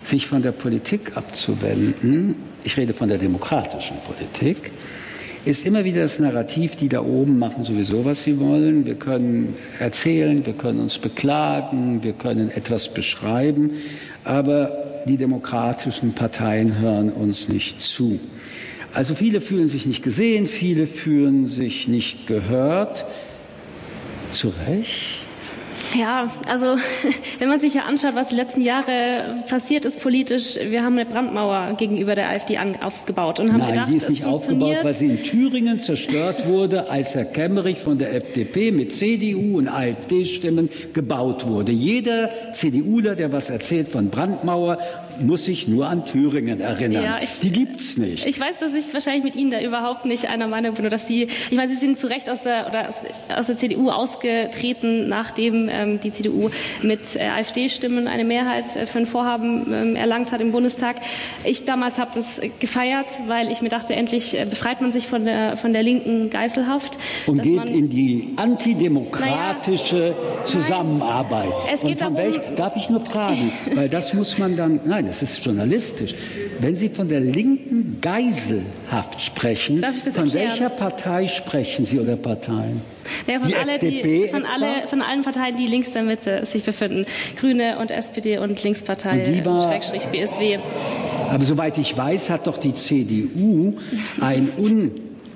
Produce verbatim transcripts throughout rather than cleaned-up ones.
sich von der Politik abzuwenden, ich rede von der demokratischen Politik, ist immer wieder das Narrativ, die da oben machen sowieso, was sie wollen. Wir können erzählen, wir können uns beklagen, wir können etwas beschreiben, aber die demokratischen Parteien hören uns nicht zu. Also viele fühlen sich nicht gesehen, viele fühlen sich nicht gehört. Zu Recht? Ja, also wenn man sich ja anschaut, was die letzten Jahre passiert ist politisch, wir haben eine Brandmauer gegenüber der AfD aufgebaut und haben Nein, gedacht, die ist nicht aufgebaut, weil sie in Thüringen zerstört wurde, als Herr Kemmerich von der F D P mit C D U und AfD-Stimmen gebaut wurde. Jeder CDUler, der was erzählt von Brandmauer, muss sich nur an Thüringen erinnern. Ja, ich, die gibt's nicht. Ich weiß, dass ich wahrscheinlich mit Ihnen da überhaupt nicht einer Meinung bin, dass Sie, ich meine, Sie sind zu Recht aus der oder aus, aus der C D U ausgetreten, nachdem ähm, die C D U mit äh, AfD-Stimmen eine Mehrheit äh, für ein Vorhaben ähm, erlangt hat im Bundestag. Ich damals habe das gefeiert, weil ich mir dachte, endlich äh, befreit man sich von der von der linken Geiselhaft und geht man, in die antidemokratische naja, Zusammenarbeit. Nein, es und geht von darum, welch, darf ich nur fragen, weil das muss man dann, nein, das ist journalistisch. Wenn Sie von der linken Geiselhaft sprechen, von erklären? welcher Partei sprechen Sie oder Parteien? Ja, von, die alle, die, von, alle, von allen Parteien, die links der Mitte sich befinden. Grüne und S P D und Linkspartei, und die war, Schrägstrich B S W. Aber soweit ich weiß, hat doch die C D U ein un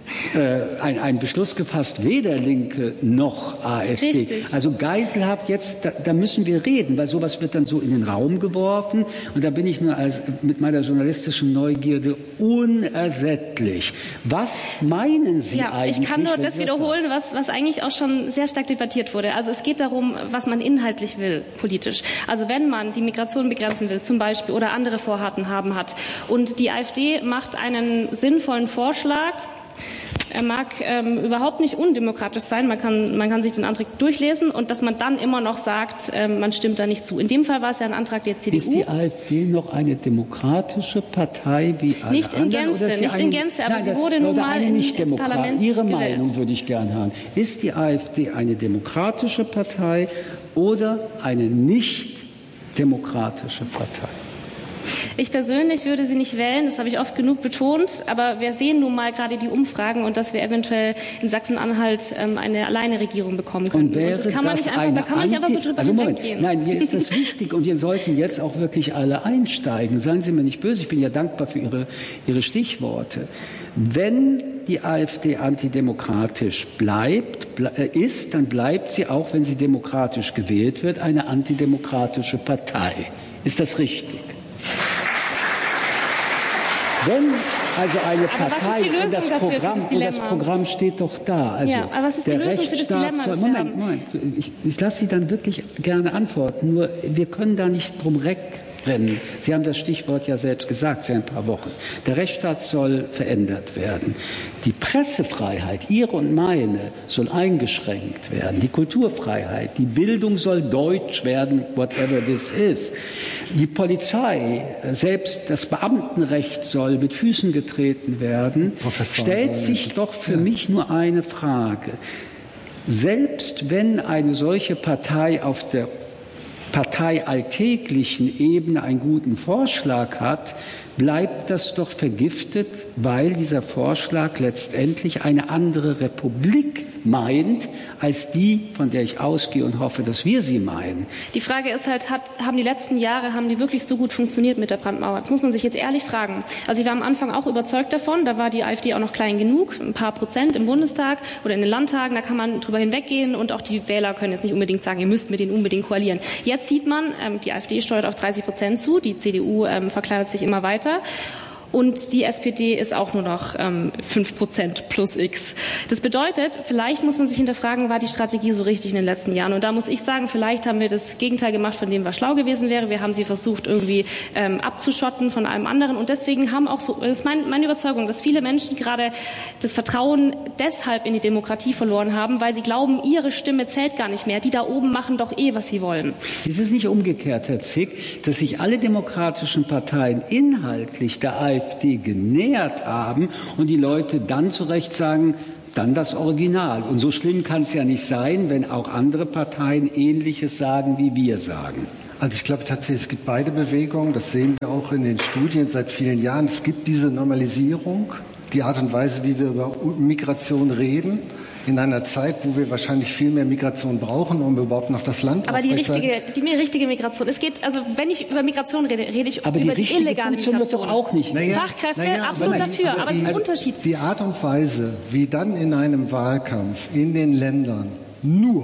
Äh, ein, ein Beschluss gefasst, weder Linke noch AfD. Richtig. Also Geiselhaft jetzt, da, da müssen wir reden, weil sowas wird dann so in den Raum geworfen und da bin ich nur als, mit meiner journalistischen Neugierde unersättlich. Was meinen Sie ja, eigentlich? Ich kann nur das wiederholen, was, was eigentlich auch schon sehr stark debattiert wurde. Also es geht darum, was man inhaltlich will, politisch. Also wenn man die Migration begrenzen will, zum Beispiel, oder andere Vorhaben haben hat und die AfD macht einen sinnvollen Vorschlag, er mag ähm, überhaupt nicht undemokratisch sein, man kann, man kann sich den Antrag durchlesen und dass man dann immer noch sagt, ähm, man stimmt da nicht zu. In dem Fall war es ja ein Antrag der C D U. Ist die AfD noch eine demokratische Partei wie alle nicht in anderen? Gänze, nicht eine, in Gänze, aber nein, sie wurde nun mal in, nicht ins Parlament Ihre gewählt. Meinung würde ich gerne hören. Ist die AfD eine demokratische Partei oder eine nicht demokratische Partei? Ich persönlich würde sie nicht wählen, das habe ich oft genug betont, aber wir sehen nun mal gerade die Umfragen und dass wir eventuell in Sachsen-Anhalt ähm, eine Alleineregierung bekommen können. Und, wäre und das kann man das nicht einfach, da kann man nicht einfach so drüber also hinweggehen. Nein, mir ist das wichtig und wir sollten jetzt auch wirklich alle einsteigen. Seien Sie mir nicht böse, ich bin ja dankbar für Ihre, Ihre Stichworte. Wenn die AfD antidemokratisch bleibt, ble ist, dann bleibt sie, auch wenn sie demokratisch gewählt wird, eine antidemokratische Partei. Ist das richtig? Wenn also eine Partei und das Programm, und das Programm steht doch da. Also ja, aber was ist die der Lösung für das Dilemma? Soll, Moment, Moment, ich, ich lasse Sie dann wirklich gerne antworten. Nur wir können da nicht drum wegrennen. Sie haben das Stichwort ja selbst gesagt, seit ein paar Wochen. Der Rechtsstaat soll verändert werden. Die Pressefreiheit, Ihre und meine, soll eingeschränkt werden. Die Kulturfreiheit, die Bildung soll deutsch werden, whatever this is. Die Polizei, selbst das Beamtenrecht soll mit Füßen getreten werden. Professor stellt sich doch für ja. mich nur eine Frage. Selbst wenn eine solche Partei auf der parteialltäglichen Ebene einen guten Vorschlag hat, bleibt das doch vergiftet, weil dieser Vorschlag letztendlich eine andere Republik meint, als die, von der ich ausgehe und hoffe, dass wir sie meinen. Die Frage ist halt, hat, haben die letzten Jahre, haben die wirklich so gut funktioniert mit der Brandmauer? Das muss man sich jetzt ehrlich fragen. Also ich war am Anfang auch überzeugt davon, da war die AfD auch noch klein genug, ein paar Prozent im Bundestag oder in den Landtagen, da kann man drüber hinweggehen und auch die Wähler können jetzt nicht unbedingt sagen, ihr müsst mit denen unbedingt koalieren. Jetzt sieht man, ähm, die AfD steuert auf dreißig Prozent zu, die C D U ähm, verkleinert sich immer weiter. Und die S P D ist auch nur noch ähm, fünf Prozent plus X. Das bedeutet, vielleicht muss man sich hinterfragen, war die Strategie so richtig in den letzten Jahren? Und da muss ich sagen, vielleicht haben wir das Gegenteil gemacht, von dem was schlau gewesen wäre. Wir haben sie versucht, irgendwie ähm, abzuschotten von allem anderen. Und deswegen haben auch so, das ist mein, meine Überzeugung, dass viele Menschen gerade das Vertrauen deshalb in die Demokratie verloren haben, weil sie glauben, ihre Stimme zählt gar nicht mehr. Die da oben machen doch eh, was sie wollen. Ist es nicht umgekehrt, Herr Zick, dass sich alle demokratischen Parteien inhaltlich der AfD genähert haben und die Leute dann zu Recht sagen, dann das Original. Und so schlimm kann es ja nicht sein, wenn auch andere Parteien Ähnliches sagen, wie wir sagen. Also ich glaube tatsächlich, es gibt beide Bewegungen. Das sehen wir auch in den Studien seit vielen Jahren. Es gibt diese Normalisierung, die Art und Weise, wie wir über Migration reden, in einer Zeit, wo wir wahrscheinlich viel mehr Migration brauchen, um überhaupt noch das Land Aber die richtige, die richtige Migration. Es geht, also wenn ich über Migration rede, rede ich aber über die, die illegale Migration. Wird doch auch nicht. Naja, Fachkräfte, naja, absolut aber dafür, aber, aber es ist ein Unterschied. Die Art und Weise, wie dann in einem Wahlkampf in den Ländern nur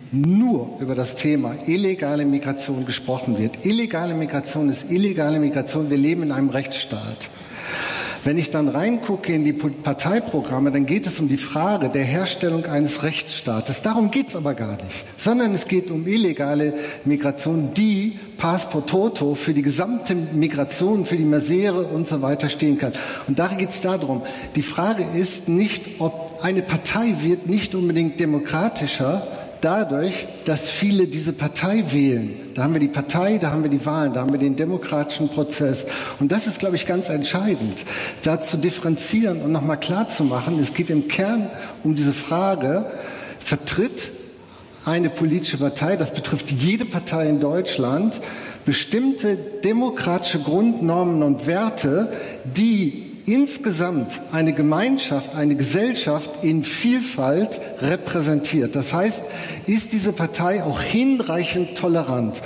nur über das Thema illegale Migration gesprochen wird. Illegale Migration ist illegale Migration. Wir leben in einem Rechtsstaat. Wenn ich dann reingucke in die Parteiprogramme, dann geht es um die Frage der Herstellung eines Rechtsstaates. Darum geht es aber gar nicht, sondern es geht um illegale Migration, die pars pro toto für die gesamte Migration, für die Misere und so weiter stehen kann. Und da geht es darum. Die Frage ist nicht, ob eine Partei wird nicht unbedingt demokratischer, dadurch, dass viele diese Partei wählen. Da haben wir die Partei, da haben wir die Wahlen, da haben wir den demokratischen Prozess. Und das ist, glaube ich, ganz entscheidend, da zu differenzieren und nochmal klarzumachen, es geht im Kern um diese Frage, vertritt eine politische Partei, das betrifft jede Partei in Deutschland, bestimmte demokratische Grundnormen und Werte, die insgesamt eine Gemeinschaft, eine Gesellschaft in Vielfalt repräsentiert. Das heißt, ist diese Partei auch hinreichend tolerant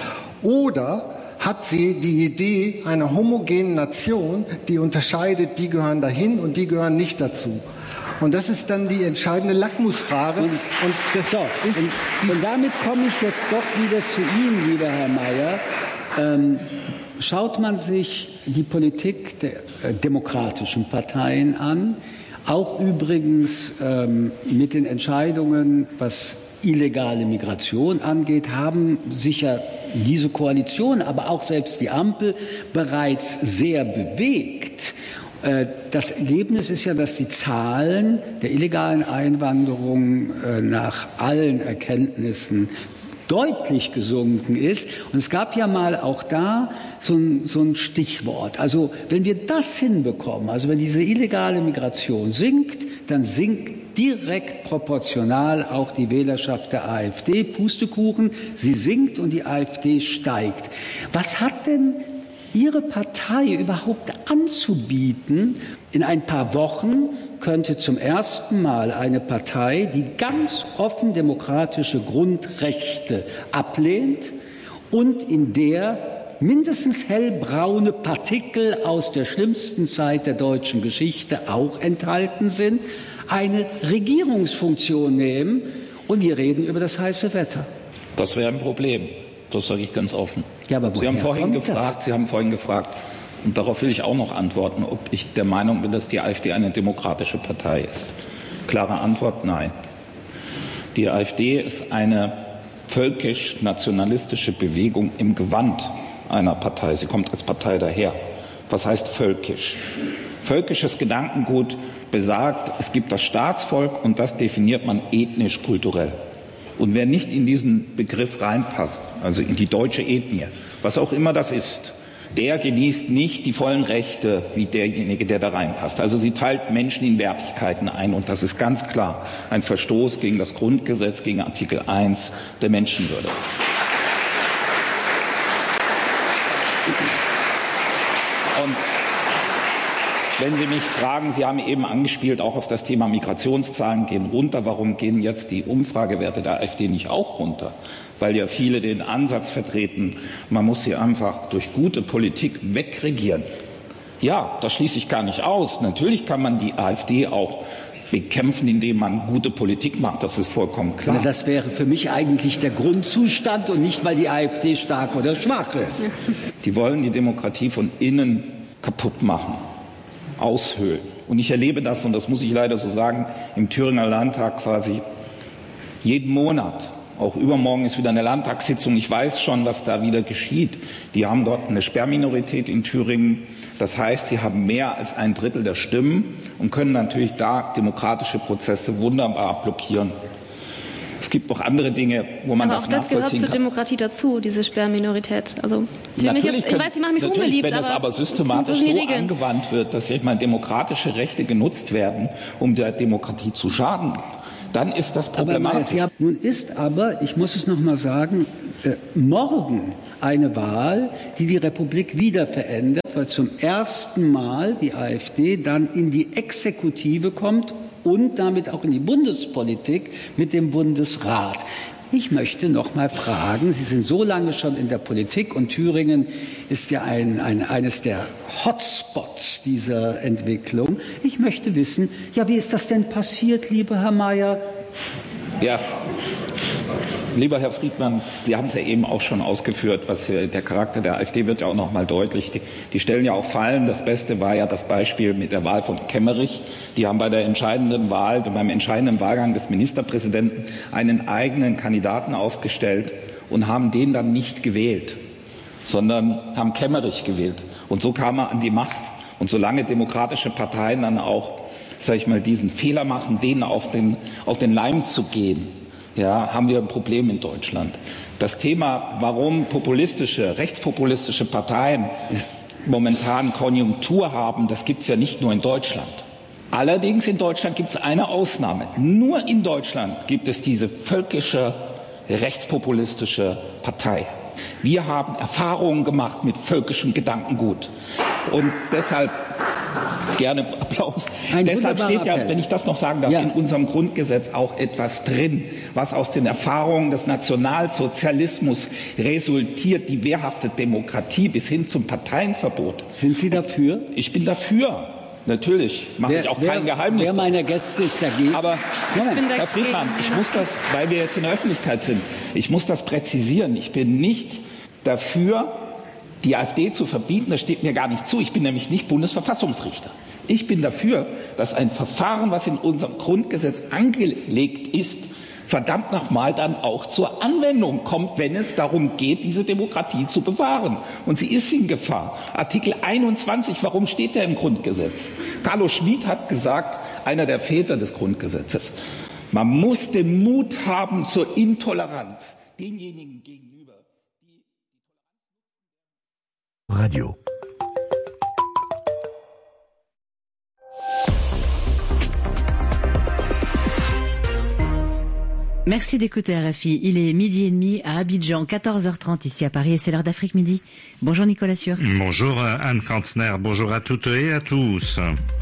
oder hat sie die Idee einer homogenen Nation, die unterscheidet, die gehören dahin und die gehören nicht dazu. Und das ist dann die entscheidende Lackmusfrage. Und, und, das so, ist und, und damit komme ich jetzt doch wieder zu Ihnen, lieber Herr Mayer. Ähm, Schaut man sich die Politik der äh, demokratischen Parteien an, auch übrigens ähm, mit den Entscheidungen, was illegale Migration angeht, haben sich ja diese Koalition, aber auch selbst die Ampel bereits sehr bewegt. Äh, das Ergebnis ist ja, dass die Zahlen der illegalen Einwanderung äh, nach allen Erkenntnissen deutlich gesunken ist. Und es gab ja mal auch da so ein, so ein Stichwort. Also wenn wir das hinbekommen, also wenn diese illegale Migration sinkt, dann sinkt direkt proportional auch die Wählerschaft der AfD. Pustekuchen, sie sinkt und die AfD steigt. Was hat denn Ihre Partei überhaupt anzubieten? In ein paar Wochen könnte zum ersten Mal eine Partei, die ganz offen demokratische Grundrechte ablehnt und in der mindestens hellbraune Partikel aus der schlimmsten Zeit der deutschen Geschichte auch enthalten sind, eine Regierungsfunktion nehmen. Und wir reden über das heiße Wetter. Das wäre ein Problem. Das sage ich ganz offen. Ja, aber Sie haben vorhin gefragt, das? Sie haben vorhin gefragt, und darauf will ich auch noch antworten, ob ich der Meinung bin, dass die AfD eine demokratische Partei ist. Klare Antwort, nein. Die AfD ist eine völkisch-nationalistische Bewegung im Gewand einer Partei. Sie kommt als Partei daher. Was heißt völkisch? Völkisches Gedankengut besagt, es gibt das Staatsvolk und das definiert man ethnisch-kulturell. Und wer nicht in diesen Begriff reinpasst, also in die deutsche Ethnie, was auch immer das ist, der genießt nicht die vollen Rechte wie derjenige, der da reinpasst. Also sie teilt Menschen in Wertigkeiten ein und das ist ganz klar ein Verstoß gegen das Grundgesetz, gegen Artikel eins der Menschenwürde. Und wenn Sie mich fragen, Sie haben eben angespielt, auch auf das Thema Migrationszahlen gehen runter. Warum gehen jetzt die Umfragewerte der AfD nicht auch runter? Weil ja viele den Ansatz vertreten, man muss sie einfach durch gute Politik wegregieren. Ja, das schließe ich gar nicht aus. Natürlich kann man die AfD auch bekämpfen, indem man gute Politik macht. Das ist vollkommen klar. Das wäre für mich eigentlich der Grundzustand und nicht, weil die AfD stark oder schwach ist. Die wollen die Demokratie von innen kaputt machen. Aushöhlen. Und ich erlebe das, und das muss ich leider so sagen, im Thüringer Landtag quasi jeden Monat. Auch übermorgen ist wieder eine Landtagssitzung. Ich weiß schon, was da wieder geschieht. Die haben dort eine Sperrminorität in Thüringen. Das heißt, sie haben mehr als ein Drittel der Stimmen und können natürlich da demokratische Prozesse wunderbar blockieren. Es gibt noch andere Dinge, wo man aber das nachvollziehen kann. Aber auch das gehört zur kann. Demokratie dazu, diese Sperrminorität. Also ich, natürlich jetzt, ich weiß, ich mache mich natürlich, unbeliebt, wenn das aber systematisch so Regeln. angewandt wird, dass ich meine, demokratische Rechte genutzt werden, um der Demokratie zu schaden, dann ist das problematisch. Aber, ja, nun ist aber, ich muss es noch mal sagen, äh, morgen eine Wahl, die die Republik wieder verändert, weil zum ersten Mal die AfD dann in die Exekutive kommt und damit auch in die Bundespolitik mit dem Bundesrat. Ich möchte noch mal fragen, Sie sind so lange schon in der Politik und Thüringen ist ja ein, ein, eines der Hotspots dieser Entwicklung. Ich möchte wissen, ja, wie ist das denn passiert, lieber Herr Mayer? Ja, lieber Herr Friedmann, Sie haben es ja eben auch schon ausgeführt, was hier, der Charakter der AfD wird ja auch noch mal deutlich. Die, die stellen ja auch Fallen. Das Beste war ja das Beispiel mit der Wahl von Kemmerich. Die haben bei der entscheidenden Wahl, beim entscheidenden Wahlgang des Ministerpräsidenten einen eigenen Kandidaten aufgestellt und haben den dann nicht gewählt, sondern haben Kemmerich gewählt. Und so kam er an die Macht. Und solange demokratische Parteien dann auch, sag ich mal, diesen Fehler machen, denen auf den, auf den Leim zu gehen, ja, haben wir ein Problem in Deutschland. Das Thema, warum populistische, rechtspopulistische Parteien momentan Konjunktur haben, das gibt es ja nicht nur in Deutschland. Allerdings in Deutschland gibt es eine Ausnahme. Nur in Deutschland gibt es diese völkische, rechtspopulistische Partei. Wir haben Erfahrungen gemacht mit völkischem Gedankengut. Und deshalb gerne Applaus. Ein Deshalb steht ja, Appell. wenn ich das noch sagen darf, ja. in unserem Grundgesetz auch etwas drin, was aus den Erfahrungen des Nationalsozialismus resultiert, die wehrhafte Demokratie bis hin zum Parteienverbot. Sind Sie dafür? Ich bin dafür. Natürlich, mache Wer, ich auch wer, kein Geheimnis. Wer meiner Gäste ist dagegen? Aber Moment. Herr Friedmann, ich muss das, weil wir jetzt in der Öffentlichkeit sind, ich muss das präzisieren. Ich bin nicht dafür, die AfD zu verbieten. Das steht mir gar nicht zu. Ich bin nämlich nicht Bundesverfassungsrichter. Ich bin dafür, dass ein Verfahren, was in unserem Grundgesetz angelegt ist, verdammt nochmal dann auch zur Anwendung kommt, wenn es darum geht, diese Demokratie zu bewahren. Und sie ist in Gefahr. Artikel einundzwanzig, warum steht der im Grundgesetz? Carlo Schmid hat gesagt, einer der Väter des Grundgesetzes, man muss den Mut haben zur Intoleranz denjenigen gegenüber, die Radio. Merci d'écouter R F I. Il est midi et demi à Abidjan, quatorze heures trente ici à Paris et c'est l'heure d'Afrique Midi. Bonjour Nicolas Sûr. Bonjour Anne Kantner, bonjour à toutes et à tous.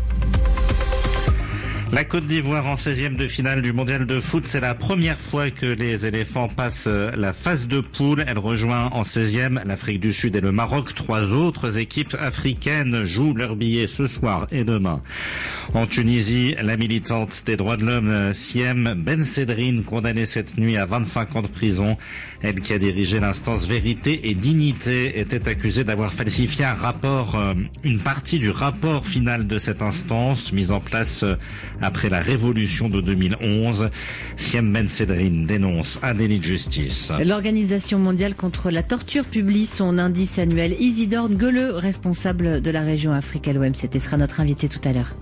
La Côte d'Ivoire en seizième de finale du mondial de foot, c'est la première fois que les éléphants passent la phase de poule. Elle rejoint en seizième l'Afrique du Sud et le Maroc. Trois autres équipes africaines jouent leur billet ce soir et demain. En Tunisie, la militante des droits de l'homme Siem Ben Sedrine, condamnée cette nuit à vingt-cinq ans de prison. Elle qui a dirigé l'instance Vérité et Dignité était accusée d'avoir falsifié un rapport, euh, une partie du rapport final de cette instance mise en place euh, après la révolution de deux mille onze. Siem Ben Sedrine dénonce un délit de justice. L'Organisation mondiale contre la torture publie son indice annuel. Isidore Gueuleux, responsable de la région Afrique à l'O M C T, sera notre invité tout à l'heure.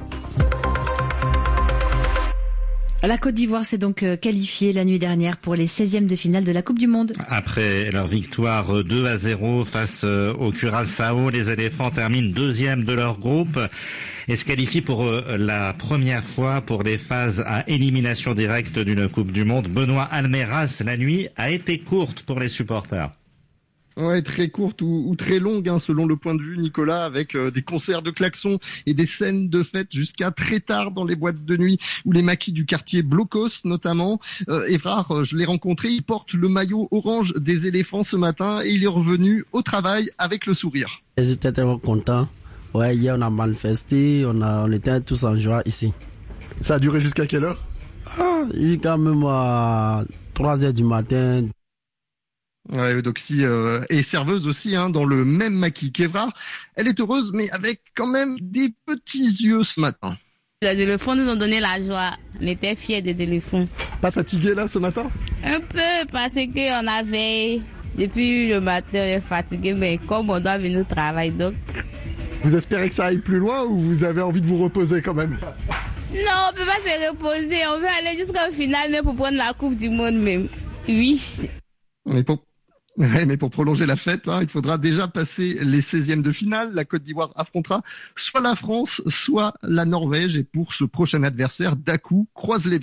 La Côte d'Ivoire s'est donc qualifiée la nuit dernière pour les seizièmes de finale de la Coupe du Monde. Après leur victoire deux à zéro face au Curaçao, les éléphants terminent deuxième de leur groupe et se qualifient pour la première fois pour les phases à élimination directe d'une Coupe du Monde. Benoît Almeras, la nuit a été courte pour les supporters. Ouais, très courte ou, ou très longue, hein, selon le point de vue Nicolas, avec euh, des concerts de klaxons et des scènes de fête jusqu'à très tard dans les boîtes de nuit ou les maquis du quartier Blocos notamment. Euh, Évrard, je l'ai rencontré, il porte le maillot orange des éléphants ce matin et il est revenu au travail avec le sourire. J'étais tellement content. Ouais, hier on a manifesté, on a, on était tous en joie ici. Ça a duré jusqu'à quelle heure? Ah, jusqu'à même à trois heures du matin. Ouais, Eudoxie euh, est serveuse aussi hein, dans le même maquis qu'Évrard. Elle est heureuse, mais avec quand même des petits yeux ce matin. Les éléphants nous ont donné la joie. On était fiers des éléphants. Pas fatigué là ce matin? Un peu, parce qu'on avait, depuis le matin, on est fatigué, mais comme on doit venir au travail, donc... Vous espérez que ça aille plus loin ou vous avez envie de vous reposer quand même? Non, on peut pas se reposer. On veut aller jusqu'au final, mais pour prendre la Coupe du Monde même. Oui. Mais pour... Ouais, mais pour prolonger la fête, hein, il faudra déjà passer les seizièmes de finale. La Côte d'Ivoire affrontera soit la France, soit la Norvège. Et pour ce prochain adversaire, Dakou croise les doigts.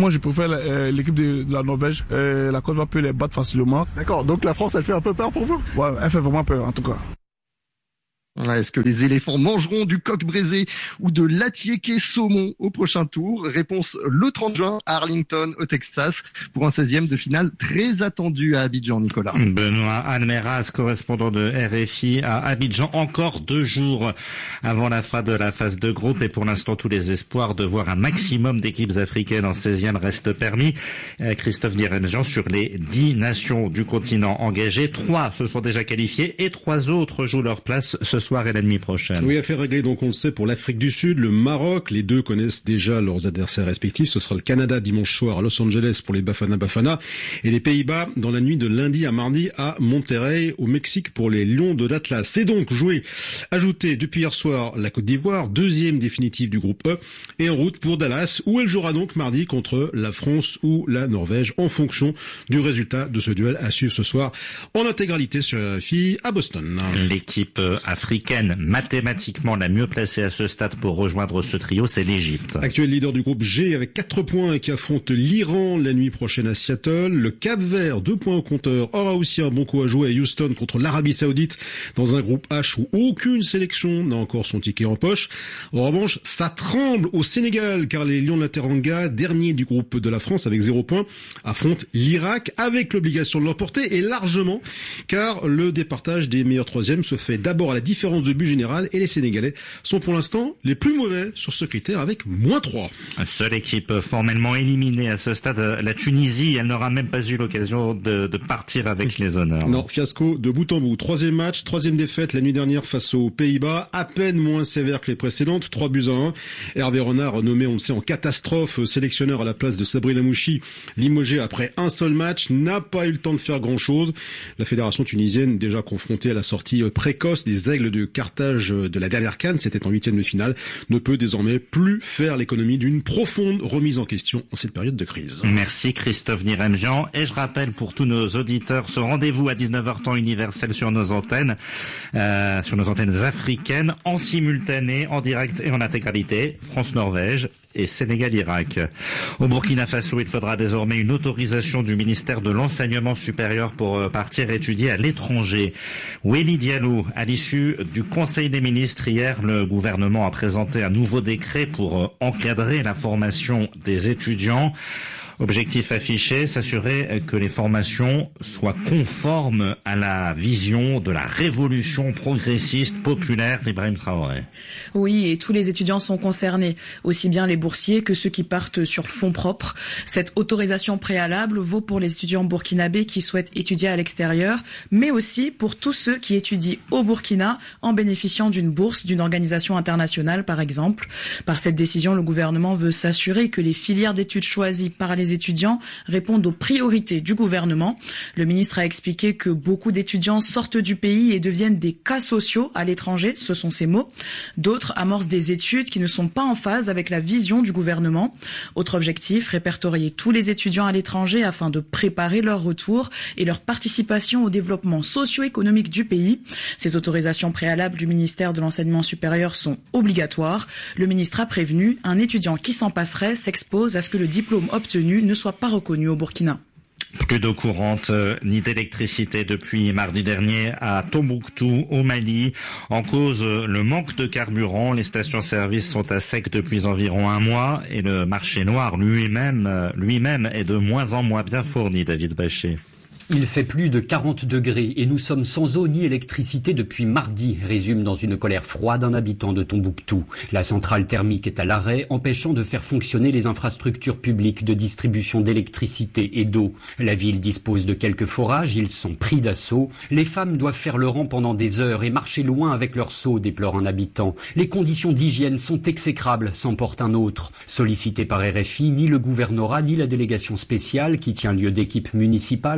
Moi, je préfère euh, l'équipe de, de la Norvège. Euh, la Côte d'Ivoire peut les battre facilement. D'accord, donc la France, elle fait un peu peur pour vous? Ouais, elle fait vraiment peur, en tout cas. Est-ce que les éléphants mangeront du coq braisé ou de l'attiéké saumon au prochain tour? Réponse le trente juin à Arlington, au Texas, pour un seizième de finale très attendu à Abidjan, Nicolas. Benoît Almeras, correspondant de R F I à Abidjan, encore deux jours avant la fin de la phase de groupe, et pour l'instant tous les espoirs de voir un maximum d'équipes africaines en seizième restent permis. Christophe Nirenjian, sur les dix nations du continent engagées, trois se sont déjà qualifiées et trois autres jouent leur place ce soir et la nuit prochaine. Oui, affaire réglée, donc on le sait, pour l'Afrique du Sud, le Maroc, les deux connaissent déjà leurs adversaires respectifs. Ce sera le Canada dimanche soir à Los Angeles pour les Bafana Bafana et les Pays-Bas dans la nuit de lundi à mardi à Monterrey au Mexique pour les Lions de l'Atlas. C'est donc joué, ajouté depuis hier soir la Côte d'Ivoire, deuxième définitive du groupe E, et en route pour Dallas où elle jouera donc mardi contre la France ou la Norvège en fonction du résultat de ce duel à suivre ce soir en intégralité sur R F I à Boston. L'équipe africaine mathématiquement la mieux placée à ce stade pour rejoindre ce trio, c'est l'Égypte. Actuel leader du groupe G avec quatre points et qui affronte l'Iran la nuit prochaine à Seattle. Le Cap-Vert, deux points au compteur, aura aussi un bon coup à jouer à Houston contre l'Arabie Saoudite dans un groupe H où aucune sélection n'a encore son ticket en poche. En revanche, ça tremble au Sénégal car les Lions de la Teranga, dernier du groupe de la France avec zéro point, affrontent l'Irak avec l'obligation de l'emporter et largement car le départage des meilleurs troisièmes se fait d'abord à la différence de but général et les Sénégalais sont pour l'instant les plus mauvais sur ce critère avec moins trois. Seule équipe formellement éliminée à ce stade, la Tunisie, elle n'aura même pas eu l'occasion de, de partir avec les honneurs. Non, fiasco de bout en bout. Troisième match, troisième défaite la nuit dernière face aux Pays-Bas, à peine moins sévère que les précédentes, trois buts à un. Hervé Renard, nommé, on le sait, en catastrophe, sélectionneur à la place de Sabri Lamouchi, limogé après un seul match, n'a pas eu le temps de faire grand-chose. La fédération tunisienne, déjà confrontée à la sortie précoce des Aigles de Carthage de la dernière CAN, c'était en huitième de finale, ne peut désormais plus faire l'économie d'une profonde remise en question en cette période de crise. Merci Christophe Nirenjian. Et je rappelle pour tous nos auditeurs ce rendez-vous à dix-neuf heures temps universel sur nos antennes, euh, sur nos antennes africaines, en simultané, en direct et en intégralité, France-Norvège et Sénégal-Irak. Au Burkina Faso, il faudra désormais une autorisation du ministère de l'Enseignement supérieur pour partir étudier à l'étranger. Wely Diallo, à l'issue du Conseil des ministres hier, le gouvernement a présenté un nouveau décret pour encadrer la formation des étudiants. Objectif affiché, s'assurer que les formations soient conformes à la vision de la révolution progressiste populaire d'Ibrahim Traoré. Oui, et tous les étudiants sont concernés, aussi bien les boursiers que ceux qui partent sur fonds propres. Cette autorisation préalable vaut pour les étudiants burkinabés qui souhaitent étudier à l'extérieur, mais aussi pour tous ceux qui étudient au Burkina en bénéficiant d'une bourse d'une organisation internationale, par exemple. Par cette décision, le gouvernement veut s'assurer que les filières d'études choisies par les étudiants répondent aux priorités du gouvernement. Le ministre a expliqué que beaucoup d'étudiants sortent du pays et deviennent des cas sociaux à l'étranger, ce sont ses mots. D'autres amorcent des études qui ne sont pas en phase avec la vision du gouvernement. Autre objectif, répertorier tous les étudiants à l'étranger afin de préparer leur retour et leur participation au développement socio-économique du pays. Ces autorisations préalables du ministère de l'Enseignement supérieur sont obligatoires. Le ministre a prévenu, un étudiant qui s'en passerait s'expose à ce que le diplôme obtenu ne soit pas reconnu au Burkina. Plus d'eau courante euh, ni d'électricité depuis mardi dernier à Tombouctou, au Mali. En cause, euh, le manque de carburant. Les stations-service sont à sec depuis environ un mois et le marché noir lui-même, euh, lui-même est de moins en moins bien fourni, David Bachet. Il fait plus de quarante degrés et nous sommes sans eau ni électricité depuis mardi, résume dans une colère froide un habitant de Tombouctou. La centrale thermique est à l'arrêt, empêchant de faire fonctionner les infrastructures publiques de distribution d'électricité et d'eau. La ville dispose de quelques forages, ils sont pris d'assaut. Les femmes doivent faire le rang pendant des heures et marcher loin avec leurs seaux, déplore un habitant. Les conditions d'hygiène sont exécrables, s'emporte un autre. Sollicité par R F I, ni le gouvernorat ni la délégation spéciale qui tient lieu d'équipe municipale en l'absence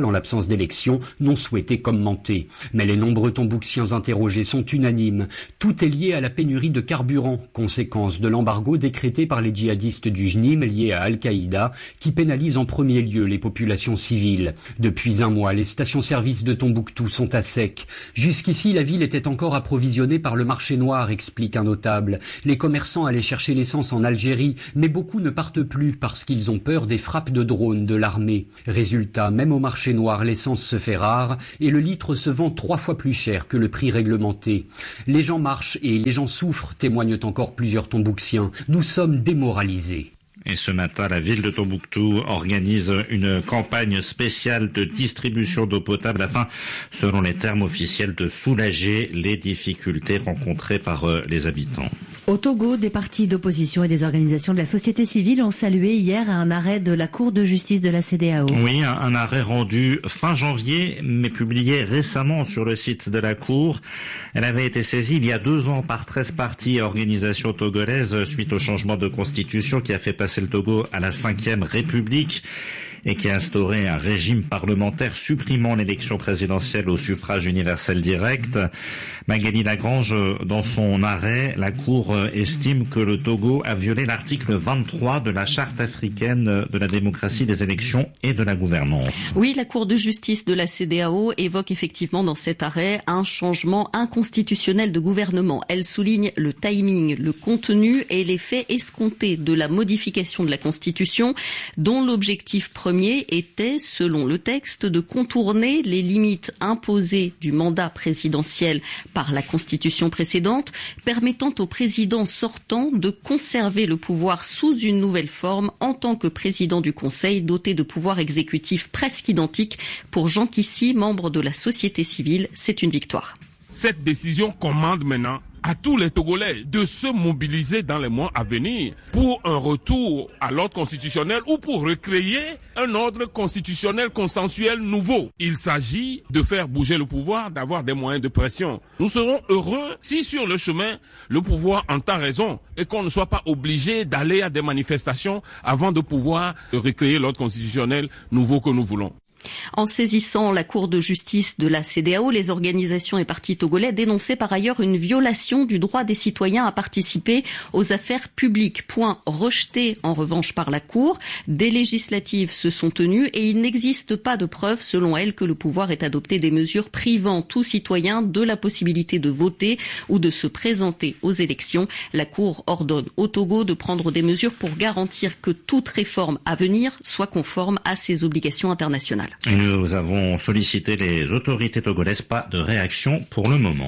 instances d'élection n'ont souhaité commenter. Mais les nombreux Tombouctiens interrogés sont unanimes. Tout est lié à la pénurie de carburant, conséquence de l'embargo décrété par les djihadistes du J N I M lié à Al-Qaïda, qui pénalise en premier lieu les populations civiles. Depuis un mois, les stations-service de Tombouctou sont à sec. Jusqu'ici, la ville était encore approvisionnée par le marché noir, explique un notable. Les commerçants allaient chercher l'essence en Algérie, mais beaucoup ne partent plus parce qu'ils ont peur des frappes de drones de l'armée. Résultat, même au marché noir, l'essence se fait rare et le litre se vend trois fois plus cher que le prix réglementé. Les gens marchent et les gens souffrent, témoignent encore plusieurs Tombouctiens. Nous sommes démoralisés. Et ce matin, la ville de Tombouctou organise une campagne spéciale de distribution d'eau potable afin, selon les termes officiels, de soulager les difficultés rencontrées par les habitants. Au Togo, des partis d'opposition et des organisations de la société civile ont salué hier un arrêt de la Cour de justice de la C D A O. Oui, un, un arrêt rendu fin janvier, mais publié récemment sur le site de la Cour. Elle avait été saisie il y a deux ans par treize partis et organisations togolaises suite au changement de constitution qui a fait passer le Togo à la cinquième République et qui a instauré un régime parlementaire supprimant l'élection présidentielle au suffrage universel direct. Magali Lagrange, dans son arrêt, la Cour estime que le Togo a violé l'article vingt-trois de la Charte africaine de la démocratie, des élections et de la gouvernance. Oui, la Cour de justice de la C D A O évoque effectivement dans cet arrêt un changement inconstitutionnel de gouvernement. Elle souligne le timing, le contenu et l'effet escompté de la modification de la Constitution, dont l'objectif premier était, selon le texte, de contourner les limites imposées du mandat présidentiel par la Constitution précédente, permettant au président sortant de conserver le pouvoir sous une nouvelle forme en tant que président du Conseil doté de pouvoirs exécutifs presque identiques. Pour Jean Kissy, membre de la société civile, c'est une victoire. Cette décision commande maintenant à tous les Togolais de se mobiliser dans les mois à venir pour un retour à l'ordre constitutionnel ou pour recréer un ordre constitutionnel consensuel nouveau. Il s'agit de faire bouger le pouvoir, d'avoir des moyens de pression. Nous serons heureux si sur le chemin, le pouvoir entend raison et qu'on ne soit pas obligé d'aller à des manifestations avant de pouvoir recréer l'ordre constitutionnel nouveau que nous voulons. En saisissant la Cour de justice de la C D A O, les organisations et partis togolais dénonçaient par ailleurs une violation du droit des citoyens à participer aux affaires publiques. Point rejeté en revanche par la Cour. Des législatives se sont tenues et il n'existe pas de preuve, selon elle, que le pouvoir ait adopté des mesures privant tout citoyen de la possibilité de voter ou de se présenter aux élections. La Cour ordonne au Togo de prendre des mesures pour garantir que toute réforme à venir soit conforme à ses obligations internationales. Et nous avons sollicité les autorités togolaises, pas de réaction pour le moment.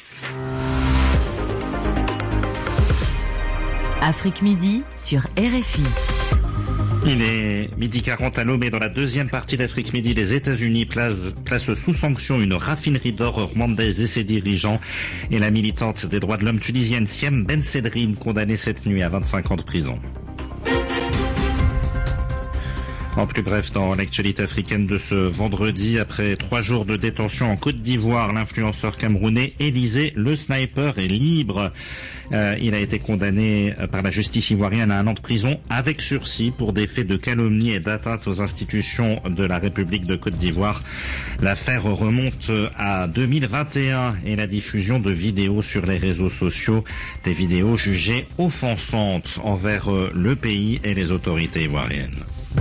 Afrique Midi sur R F I. Il est midi quarante à Lomé. Dans la deuxième partie d'Afrique Midi, les États-Unis placent, placent sous sanction une raffinerie d'or rwandaise et ses dirigeants. Et la militante des droits de l'homme tunisienne Siem Ben Sedrine, condamnée cette nuit à vingt-cinq ans de prison. En plus bref, dans l'actualité africaine de ce vendredi, après trois jours de détention en Côte d'Ivoire, l'influenceur camerounais Élysée le Sniper est libre. Euh, il a été condamné par la justice ivoirienne à un an de prison avec sursis pour des faits de calomnie et d'atteinte aux institutions de la République de Côte d'Ivoire. L'affaire remonte à deux mille vingt et un et la diffusion de vidéos sur les réseaux sociaux, des vidéos jugées offensantes envers le pays et les autorités ivoiriennes.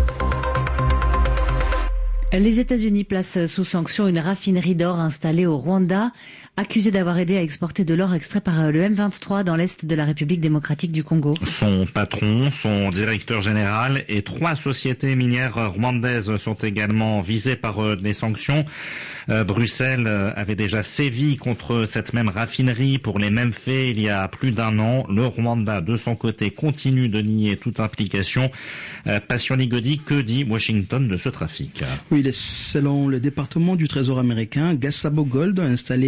Les États-Unis placent sous sanction une raffinerie d'or installée au Rwanda, accusée d'avoir aidé à exporter de l'or extrait par le M vingt-trois dans l'est de la République démocratique du Congo. Son patron, son directeur général et trois sociétés minières rwandaises sont également visées par les sanctions. Euh, Bruxelles avait déjà sévi contre cette même raffinerie pour les mêmes faits il y a plus d'un an. Le Rwanda, de son côté, continue de nier toute implication. Euh, Passion Ligodi, que dit Washington de ce trafic? Oui, selon le département du Trésor américain, Gasabo Gold, installé à Kigali,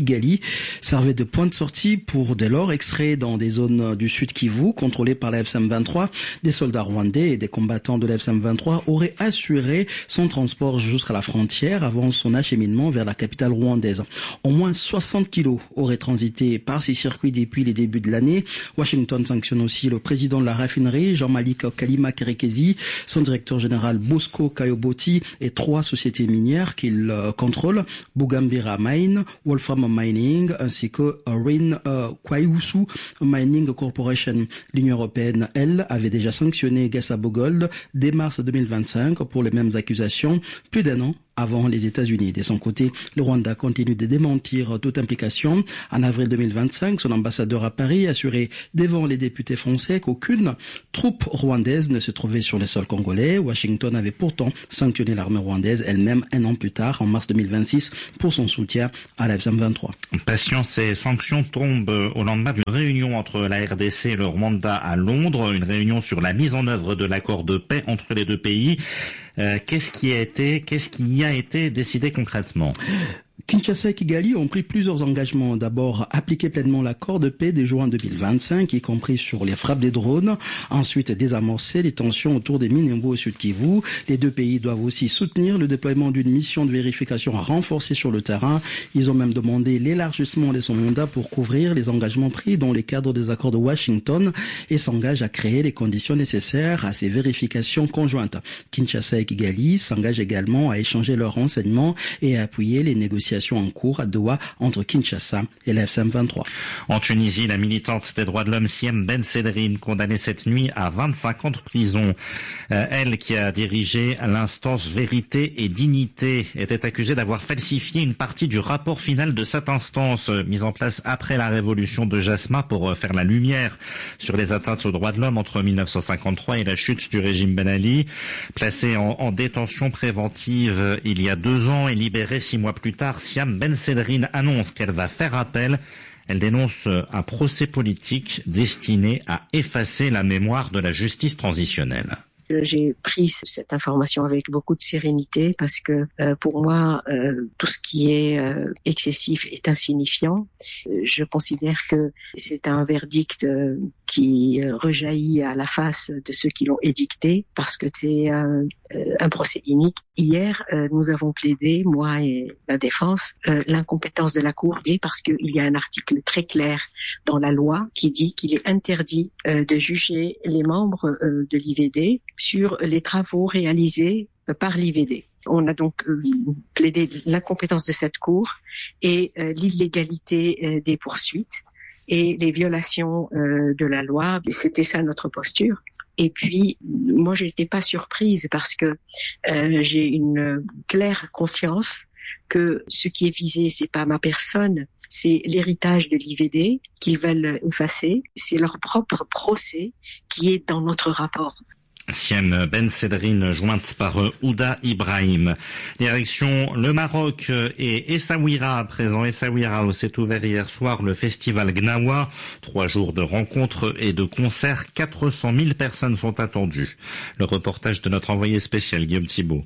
Kigali servait de point de sortie pour dès lors extraire dans des zones du sud Kivu contrôlées par la F C M vingt-trois. Des soldats rwandais et des combattants de la F C M vingt-trois auraient assuré son transport jusqu'à la frontière avant son acheminement vers la capitale rwandaise. Au moins soixante kilos auraient transité par ces circuits depuis les débuts de l'année. Washington sanctionne aussi le président de la raffinerie, Jean-Malik Kalima Kerekezi, son directeur général Bosco Kayoboti et trois sociétés minières qu'il euh, contrôle, Bugambira Mine, Wolfram Mining ainsi que Rin euh, Kwaiusu Mining Corporation. L'Union européenne, elle, avait déjà sanctionné Gasabo Gold dès mars deux mille vingt-cinq pour les mêmes accusations, plus d'un an avant les États-Unis. De son côté, le Rwanda continue de démentir toute implication. En avril deux mille vingt-cinq, son ambassadeur à Paris assurait devant les députés français qu'aucune troupe rwandaise ne se trouvait sur les sols congolais. Washington avait pourtant sanctionné l'armée rwandaise elle-même un an plus tard, en mars deux mille vingt-six, pour son soutien à la F C M vingt-trois. Patience et sanctions tombent au lendemain d'une réunion entre la R D C et le Rwanda à Londres, une réunion sur la mise en œuvre de l'accord de paix entre les deux pays. Euh, qu'est-ce qui a été, qu'est-ce qui y a été décidé concrètement? Kinshasa et Kigali ont pris plusieurs engagements. D'abord, appliquer pleinement l'accord de paix de juin deux mille vingt-cinq, y compris sur les frappes des drones. Ensuite, désamorcer les tensions autour des Minembwe au sud Kivu. Les deux pays doivent aussi soutenir le déploiement d'une mission de vérification renforcée sur le terrain. Ils ont même demandé l'élargissement de son mandat pour couvrir les engagements pris dans les cadres des accords de Washington et s'engagent à créer les conditions nécessaires à ces vérifications conjointes. Kinshasa et Kigali s'engagent également à échanger leurs renseignements et à appuyer les négociations en cours à Doha entre Kinshasa et la F C M vingt-trois. En Tunisie, la militante des droits de l'homme Siem Ben Sedrine, condamnée cette nuit à vingt-cinq ans de prison. Euh, elle, qui a dirigé l'instance Vérité et Dignité, était accusée d'avoir falsifié une partie du rapport final de cette instance, euh, mise en place après la révolution de Jasma pour euh, faire la lumière sur les atteintes aux droits de l'homme entre mille neuf cent cinquante-trois et la chute du régime Ben Ali. Placée en, en détention préventive euh, il y a deux ans et libérée six mois plus tard, Siem Ben Sedrine annonce qu'elle va faire appel. Elle dénonce un procès politique destiné à effacer la mémoire de la justice transitionnelle. J'ai pris cette information avec beaucoup de sérénité parce que euh, pour moi, euh, tout ce qui est euh, excessif est insignifiant. Je considère que c'est un verdict euh, qui rejaillit à la face de ceux qui l'ont édicté parce que c'est euh, un procès unique. Hier, euh, nous avons plaidé, moi et la défense, euh, l'incompétence de la Cour et parce qu'il y a un article très clair dans la loi qui dit qu'il est interdit euh, de juger les membres euh, de l'I V D sur les travaux réalisés par l'I V D. On a donc euh, plaidé l'incompétence de cette Cour et euh, l'illégalité euh, des poursuites et les violations euh, de la loi. C'était ça notre posture. Et puis, moi, je n'étais pas surprise parce que euh, j'ai une claire conscience que ce qui est visé, c'est pas ma personne, c'est l'héritage de l'I V D qu'ils veulent effacer. C'est leur propre procès qui est dans notre rapport. Siem Ben Sedrine, jointe par Ouda Ibrahim. Direction le Maroc et Essaouira, à présent Essaouira, où s'est ouvert hier soir le festival Gnawa. Trois jours de rencontres et de concerts, quatre cent mille personnes sont attendues. Le reportage de notre envoyé spécial Guillaume Thibault.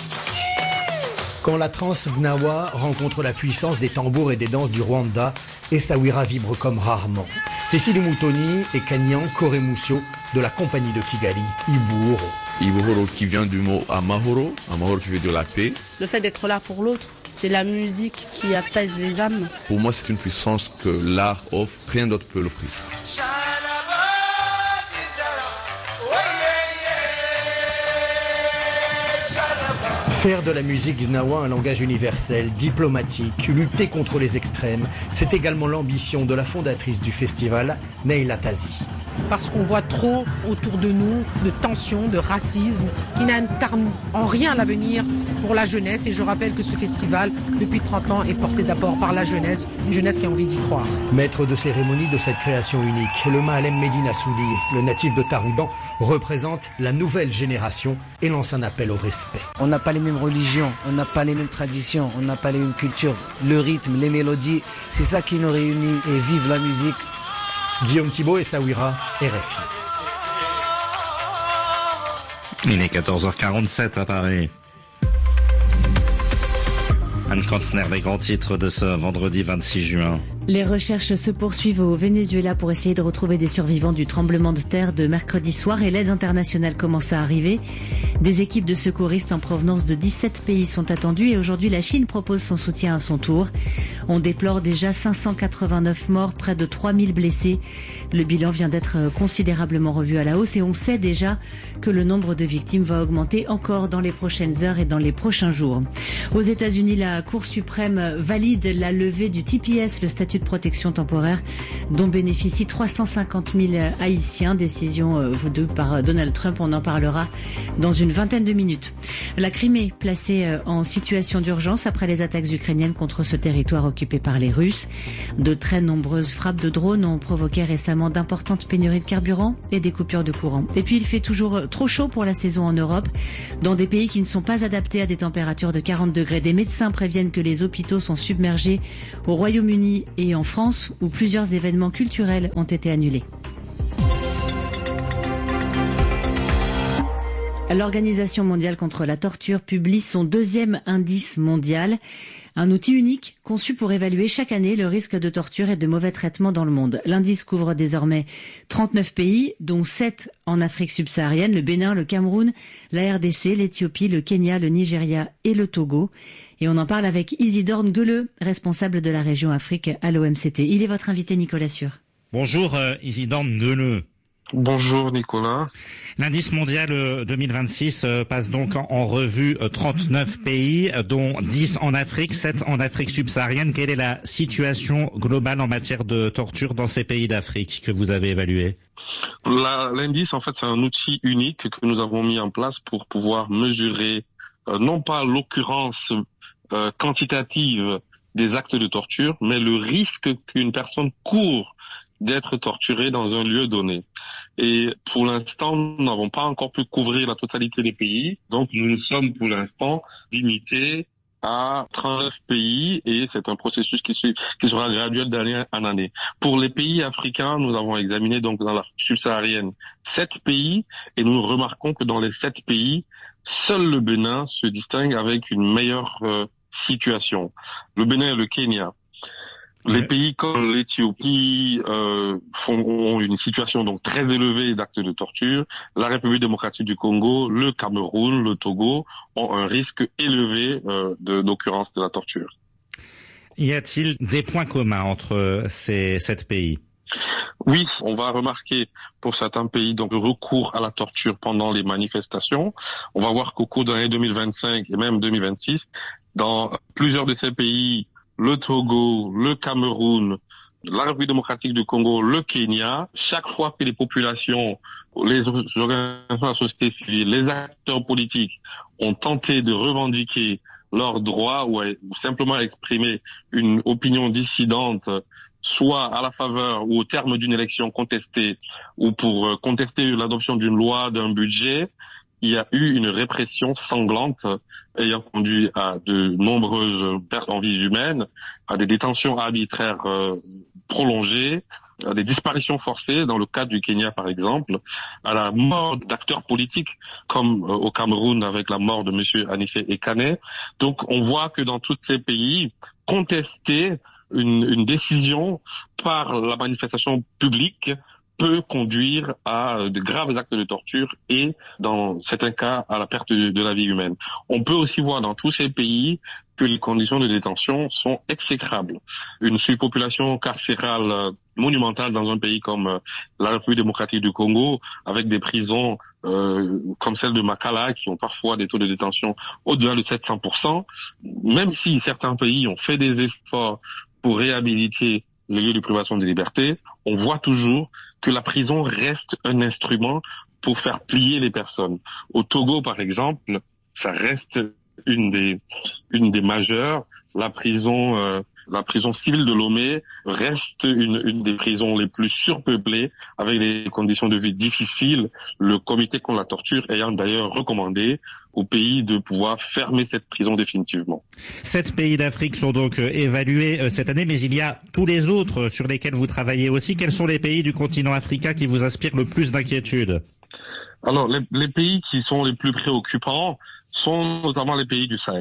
Quand la trance Gnawa rencontre la puissance des tambours et des danses du Rwanda, Essaouira vibre comme rarement. Cécile Moutoni et Kanyan Koremusio de la compagnie de Kigali, Ibuhoro. Ibuhoro qui vient du mot Amahoro, Amahoro qui veut dire la paix. Le fait d'être là pour l'autre, c'est la musique qui apaise les âmes. Pour moi, c'est une puissance que l'art offre, rien d'autre peut l'offrir. Faire de la musique du Gnawa un langage universel, diplomatique, lutter contre les extrêmes, c'est également l'ambition de la fondatrice du festival, Neila Tazi. Parce qu'on voit trop autour de nous de tensions, de racisme, qui n'incarnent en rien l'avenir pour la jeunesse. Et je rappelle que ce festival, depuis trente ans, est porté d'abord par la jeunesse, une jeunesse qui a envie d'y croire. Maître de cérémonie de cette création unique, le Mahalem Medina Souli, le natif de Taroudan, représente la nouvelle génération et lance un appel au respect. On n'a pas les mêmes religions, on n'a pas les mêmes traditions, on n'a pas les mêmes cultures. Le rythme, les mélodies, c'est ça qui nous réunit et vive la musique. Guillaume Thibault et Essaouira, R F I. Il est quatorze heures quarante-sept à Paris. Anne Kantner, les grands titres de ce vendredi vingt-six juin. Les recherches se poursuivent au Venezuela pour essayer de retrouver des survivants du tremblement de terre de mercredi soir et l'aide internationale commence à arriver. Des équipes de secouristes en provenance de dix-sept pays sont attendues et aujourd'hui la Chine propose son soutien à son tour. On déplore déjà cinq cent quatre-vingt-neuf morts, près de trois mille blessés. Le bilan vient d'être considérablement revu à la hausse et on sait déjà que le nombre de victimes va augmenter encore dans les prochaines heures et dans les prochains jours. Aux États-Unis, la Cour suprême valide la levée du T P S, le statut de protection temporaire dont bénéficient trois cent cinquante mille Haïtiens. Décision voulue par Donald Trump, on en parlera dans une vingtaine de minutes. La Crimée placée en situation d'urgence après les attaques ukrainiennes contre ce territoire occupé par les Russes. De très nombreuses frappes de drones ont provoqué récemment d'importantes pénuries de carburant et des coupures de courant. Et puis il fait toujours trop chaud pour la saison en Europe, dans des pays qui ne sont pas adaptés à des températures de quarante degrés. Des médecins préviennent que les hôpitaux sont submergés au Royaume-Uni et en France, où plusieurs événements culturels ont été annulés. L'Organisation mondiale contre la torture publie son deuxième indice mondial, un outil unique conçu pour évaluer chaque année le risque de torture et de mauvais traitements dans le monde. L'indice couvre désormais trente-neuf pays, dont sept en Afrique subsaharienne, le Bénin, le Cameroun, la R D C, l'Éthiopie, le Kenya, le Nigeria et le Togo. Et on en parle avec Isidore Nguele, responsable de la région Afrique à l'O M C T. Il est votre invité, Nicolas Sûr. Bonjour euh, Isidore Nguele. Bonjour Nicolas. L'indice mondial deux mille vingt-six passe donc en revue trente-neuf pays, dont dix en Afrique, sept en Afrique subsaharienne. Quelle est la situation globale en matière de torture dans ces pays d'Afrique que vous avez évalués ? La, l'indice, en fait, c'est un outil unique que nous avons mis en place pour pouvoir mesurer euh, non pas l'occurrence euh, quantitative des actes de torture, mais le risque qu'une personne court d'être torturé dans un lieu donné. Et pour l'instant, nous n'avons pas encore pu couvrir la totalité des pays, donc nous nous sommes pour l'instant limités à trente-neuf pays et c'est un processus qui, suit, qui sera graduel d'année en année. Pour les pays africains, nous avons examiné donc dans l'Afrique subsaharienne sept pays et nous remarquons que dans les sept pays, seul le Bénin se distingue avec une meilleure euh, situation. Le Bénin et le Kenya. Les pays comme l'Éthiopie euh, font, ont une situation donc très élevée d'actes de torture. La République démocratique du Congo, le Cameroun, le Togo ont un risque élevé euh, de, d'occurrence de la torture. Y a-t-il des points communs entre ces sept pays ? Oui, on va remarquer pour certains pays donc le recours à la torture pendant les manifestations. On va voir qu'au cours de l'année deux mille vingt-cinq et même deux mille vingt-six, dans plusieurs de ces pays, le Togo, le Cameroun, la République démocratique du Congo, le Kenya, chaque fois que les populations, les organisations de la société civile, les acteurs politiques ont tenté de revendiquer leurs droits ou, ou simplement exprimer une opinion dissidente, soit à la faveur ou au terme d'une élection contestée ou pour contester l'adoption d'une loi, d'un budget, il y a eu une répression sanglante ayant conduit à de nombreuses pertes en vies humaines, à des détentions arbitraires euh, prolongées, à des disparitions forcées, dans le cas du Kenya par exemple, à la mort d'acteurs politiques, comme euh, au Cameroun avec la mort de M. Anifé Ekane. Donc on voit que dans tous ces pays, contester une, une décision par la manifestation publique peut conduire à de graves actes de torture et, dans certains cas, à la perte de, de la vie humaine. On peut aussi voir dans tous ces pays que les conditions de détention sont exécrables. Une surpopulation carcérale monumentale dans un pays comme la République démocratique du Congo, avec des prisons euh, comme celle de Makala, qui ont parfois des taux de détention au-delà de sept cents pour cent, même si certains pays ont fait des efforts pour réhabiliter les lieux de privation de liberté, on voit toujours que la prison reste un instrument pour faire plier les personnes. Au Togo, par exemple, ça reste une des une des majeures. La prison euh, la prison civile de Lomé reste une, une des prisons les plus surpeuplées, avec des conditions de vie difficiles. Le comité contre la torture ayant d'ailleurs recommandé au pays de pouvoir fermer cette prison définitivement. Sept pays d'Afrique sont donc évalués cette année, mais il y a tous les autres sur lesquels vous travaillez aussi. Quels sont les pays du continent africain qui vous inspirent le plus d'inquiétude ? Alors, les, les pays qui sont les plus préoccupants sont notamment les pays du Sahel.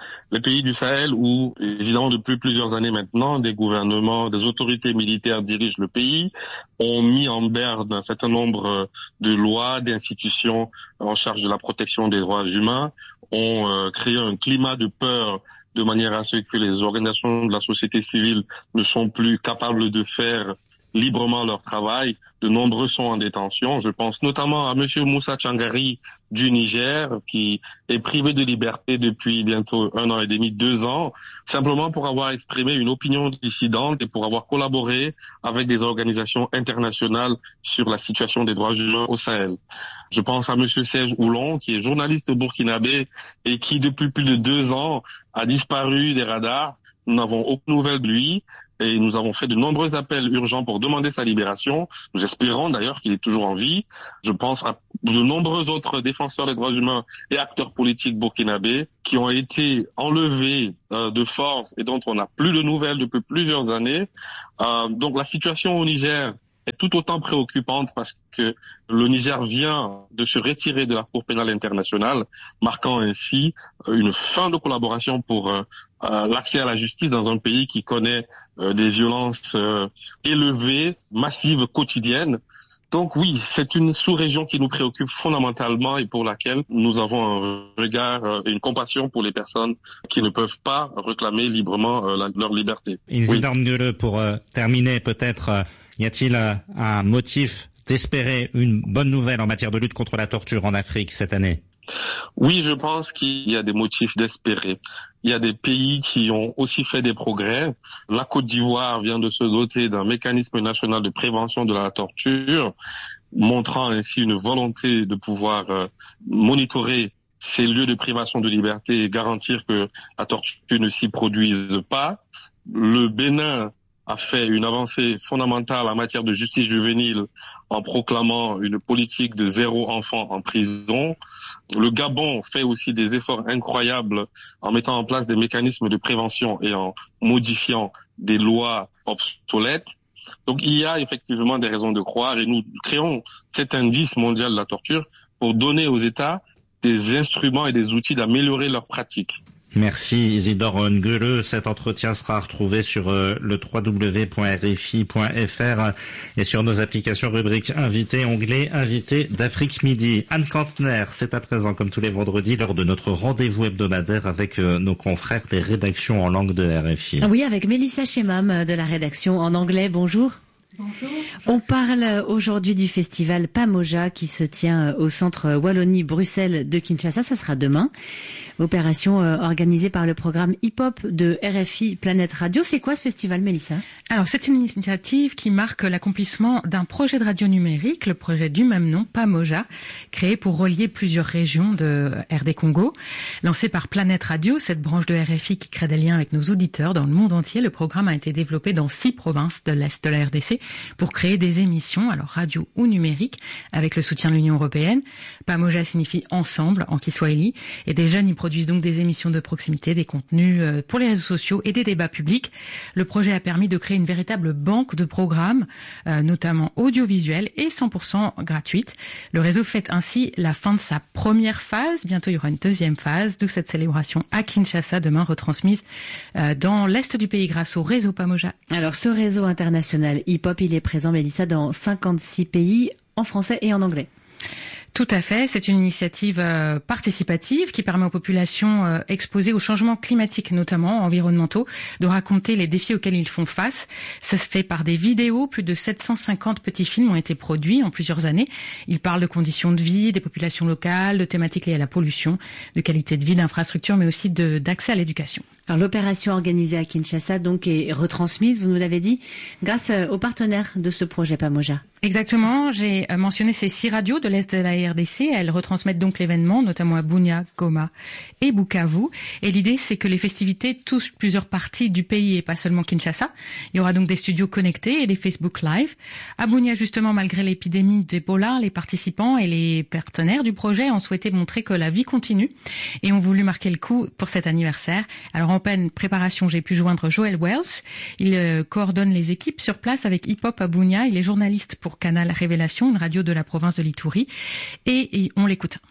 les pays du Sahel où, évidemment, depuis plusieurs années maintenant, des gouvernements, des autorités militaires dirigent le pays, ont mis en berne un certain nombre de lois, d'institutions en charge de la protection des droits humains, ont euh, créé un climat de peur de manière à ce que les organisations de la société civile ne sont plus capables de faire librement leur travail. De nombreux sont en détention. Je pense notamment à Monsieur Moussa Tchangari du Niger, qui est privé de liberté depuis bientôt un an et demi, deux ans, simplement pour avoir exprimé une opinion dissidente et pour avoir collaboré avec des organisations internationales sur la situation des droits humains au Sahel. Je pense à Monsieur Serge Oulon, qui est journaliste burkinabé et qui, depuis plus de deux ans, a disparu des radars. Nous n'avons aucune nouvelle de lui. Et nous avons fait de nombreux appels urgents pour demander sa libération. Nous espérons d'ailleurs qu'il est toujours en vie. Je pense à de nombreux autres défenseurs des droits humains et acteurs politiques burkinabés qui ont été enlevés euh, de force et dont on n'a plus de nouvelles depuis plusieurs années. Euh, donc la situation au Niger est tout autant préoccupante parce que le Niger vient de se retirer de la Cour pénale internationale, marquant ainsi une fin de collaboration pour euh, euh, l'accès à la justice dans un pays qui connaît euh, des violences euh, élevées, massives, quotidiennes. Donc oui, c'est une sous-région qui nous préoccupe fondamentalement et pour laquelle nous avons un regard et une compassion pour les personnes qui ne peuvent pas réclamer librement euh, la, leur liberté. Isidore Nguele, pour euh, terminer, peut-être, euh, y a-t-il euh, un motif d'espérer une bonne nouvelle en matière de lutte contre la torture en Afrique cette année? Oui, je pense qu'il y a des motifs d'espérer. Il y a des pays qui ont aussi fait des progrès. La Côte d'Ivoire vient de se doter d'un mécanisme national de prévention de la torture, montrant ainsi une volonté de pouvoir euh, monitorer ces lieux de privation de liberté et garantir que la torture ne s'y produise pas. Le Bénin a fait une avancée fondamentale en matière de justice juvénile en proclamant une politique de zéro enfant en prison. Le Gabon fait aussi des efforts incroyables en mettant en place des mécanismes de prévention et en modifiant des lois obsolètes. Donc il y a effectivement des raisons de croire et nous créons cet indice mondial de la torture pour donner aux États des instruments et des outils d'améliorer leurs pratiques. Merci Isidore Nguele. Cet entretien sera retrouvé sur euh, le w w w point r f i point f r et sur nos applications rubrique invité, onglet invité d'Afrique Midi. Anne Kantner, c'est à présent comme tous les vendredis l'heure de notre rendez-vous hebdomadaire avec euh, nos confrères des rédactions en langue de R F I. Oui, avec Mélissa Chemam de la rédaction en anglais. Bonjour. Bonjour. On parle aujourd'hui du festival Pamoja qui se tient au centre Wallonie-Bruxelles de Kinshasa. Ça sera demain. Opération organisée par le programme hip-hop de R F I Planète Radio. C'est quoi ce festival, Mélissa? Alors, c'est une initiative qui marque l'accomplissement d'un projet de radio numérique, le projet du même nom, Pamoja, créé pour relier plusieurs régions de R D Congo. Lancé par Planète Radio, cette branche de R F I qui crée des liens avec nos auditeurs dans le monde entier, le programme a été développé dans six provinces de l'Est de la R D C pour créer des émissions, alors radio ou numérique, avec le soutien de l'Union européenne. Pamoja signifie ensemble en Kiswahili, et des jeunes y produisent donc des émissions de proximité, des contenus pour les réseaux sociaux et des débats publics. Le projet a permis de créer une véritable banque de programmes, euh, notamment audiovisuels et cent pour cent gratuites. Le réseau fête ainsi la fin de sa première phase. Bientôt, il y aura une deuxième phase, d'où cette célébration à Kinshasa, demain retransmise euh, dans l'Est du pays grâce au réseau Pamoja. Alors, ce réseau international hip-hop, il est présent, Mélissa, dans cinquante-six pays, en français et en anglais. Tout à fait, c'est une initiative euh, participative qui permet aux populations euh, exposées aux changements climatiques, notamment environnementaux, de raconter les défis auxquels ils font face. Ça se fait par des vidéos, plus de sept cent cinquante petits films ont été produits en plusieurs années. Ils parlent de conditions de vie, des populations locales, de thématiques liées à la pollution, de qualité de vie, d'infrastructures, mais aussi de, d'accès à l'éducation. Alors l'opération organisée à Kinshasa donc est retransmise, vous nous l'avez dit, grâce aux partenaires de ce projet Pamoja. Exactement, j'ai mentionné ces six radios de l'Est de la R D C, elles retransmettent donc l'événement, notamment à Bunia, Goma et Bukavu. Et l'idée, c'est que les festivités touchent plusieurs parties du pays et pas seulement Kinshasa. Il y aura donc des studios connectés et des Facebook Live. À Bunia, justement, malgré l'épidémie d'Ebola, les participants et les partenaires du projet ont souhaité montrer que la vie continue et ont voulu marquer le coup pour cet anniversaire. Alors en pleine préparation, j'ai pu joindre Joel Wells. Il euh, coordonne les équipes sur place avec Hip Hop à Bunia. Il est journaliste pour Canal Révélation, une radio de la province de l'Ituri. Et, et on l'écoute.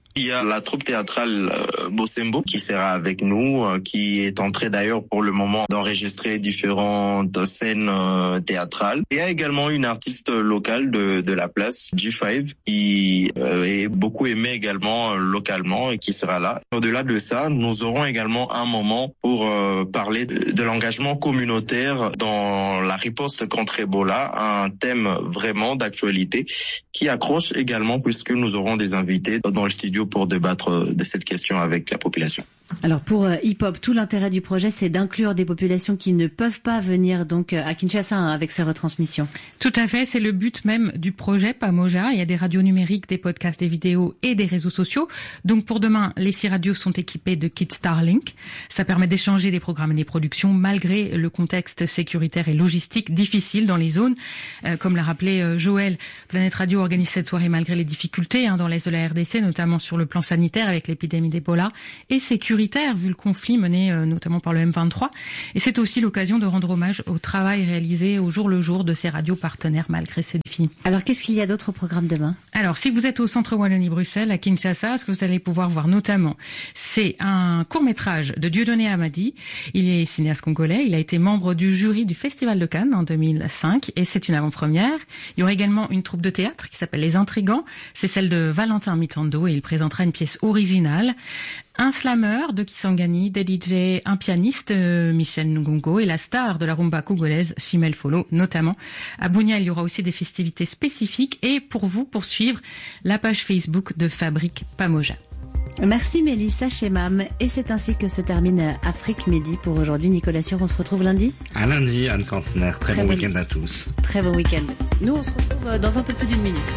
Il y a la troupe théâtrale euh, Bosembo qui sera avec nous, euh, qui est en train d'ailleurs pour le moment d'enregistrer différentes scènes euh, théâtrales. Il y a également une artiste locale de, de la place, G cinq, qui euh, est beaucoup aimée également euh, localement et qui sera là. Au-delà de ça, nous aurons également un moment pour euh, parler de, de l'engagement communautaire dans la riposte contre Ebola, un thème vraiment d'actualité qui accroche également puisque nous aurons des invités dans le studio pour débattre de cette question avec la population. Alors pour euh, Hip Hop, tout l'intérêt du projet, c'est d'inclure des populations qui ne peuvent pas venir donc à Kinshasa hein, avec ces retransmissions. Tout à fait, c'est le but même du projet Pamoja. Il y a des radios numériques, des podcasts, des vidéos et des réseaux sociaux. Donc pour demain, les six radios sont équipées de kits Starlink. Ça permet d'échanger des programmes et des productions malgré le contexte sécuritaire et logistique difficile dans les zones. Euh, comme l'a rappelé euh, Joël, Planète Radio organise cette soirée malgré les difficultés hein, dans l'est de la R D C, notamment sur le plan sanitaire avec l'épidémie d'Ebola et sécuritaire vu le conflit mené euh, notamment par le M vingt-trois. Et c'est aussi l'occasion de rendre hommage au travail réalisé au jour le jour de ces radios partenaires malgré ces défis. Alors qu'est-ce qu'il y a d'autres programmes demain? Alors si vous êtes au centre Wallonie-Bruxelles à Kinshasa, ce que vous allez pouvoir voir notamment, c'est un court-métrage de Dieudonné Hamadi. Il est cinéaste congolais, il a été membre du jury du Festival de Cannes en deux mille cinq et c'est une avant-première. Il y aura également une troupe de théâtre qui s'appelle Les Intrigants. C'est celle de Valentin Mitando et il présentera une pièce originale. Un slammer de Kisangani, des D J, un pianiste, euh, Michel Ngongo, et la star de la rumba congolaise, Chimel Folo, notamment. À Bunia, il y aura aussi des festivités spécifiques et pour vous poursuivre, la page Facebook de Fabrique Pamoja. Merci Mélissa Chemam. Et c'est ainsi que se termine Afrique Midi pour aujourd'hui. Nicolas Sûr, on se retrouve lundi. À lundi, Anne Cantner. Très, Très bon week-end à tous. Très bon week-end. Nous, on se retrouve dans un peu plus d'une minute.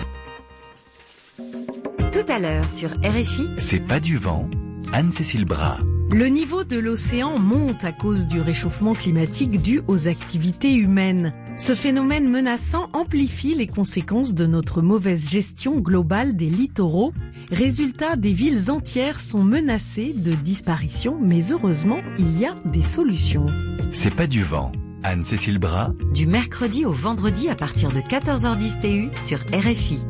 Tout à l'heure sur R F I. C'est pas du vent. Anne-Cécile Bras. Le niveau de l'océan monte à cause du réchauffement climatique dû aux activités humaines. Ce phénomène menaçant amplifie les conséquences de notre mauvaise gestion globale des littoraux. Résultat, des villes entières sont menacées de disparition, mais heureusement, il y a des solutions. C'est pas du vent. Anne-Cécile Bras. Du mercredi au vendredi à partir de quatorze heures dix T U sur R F I.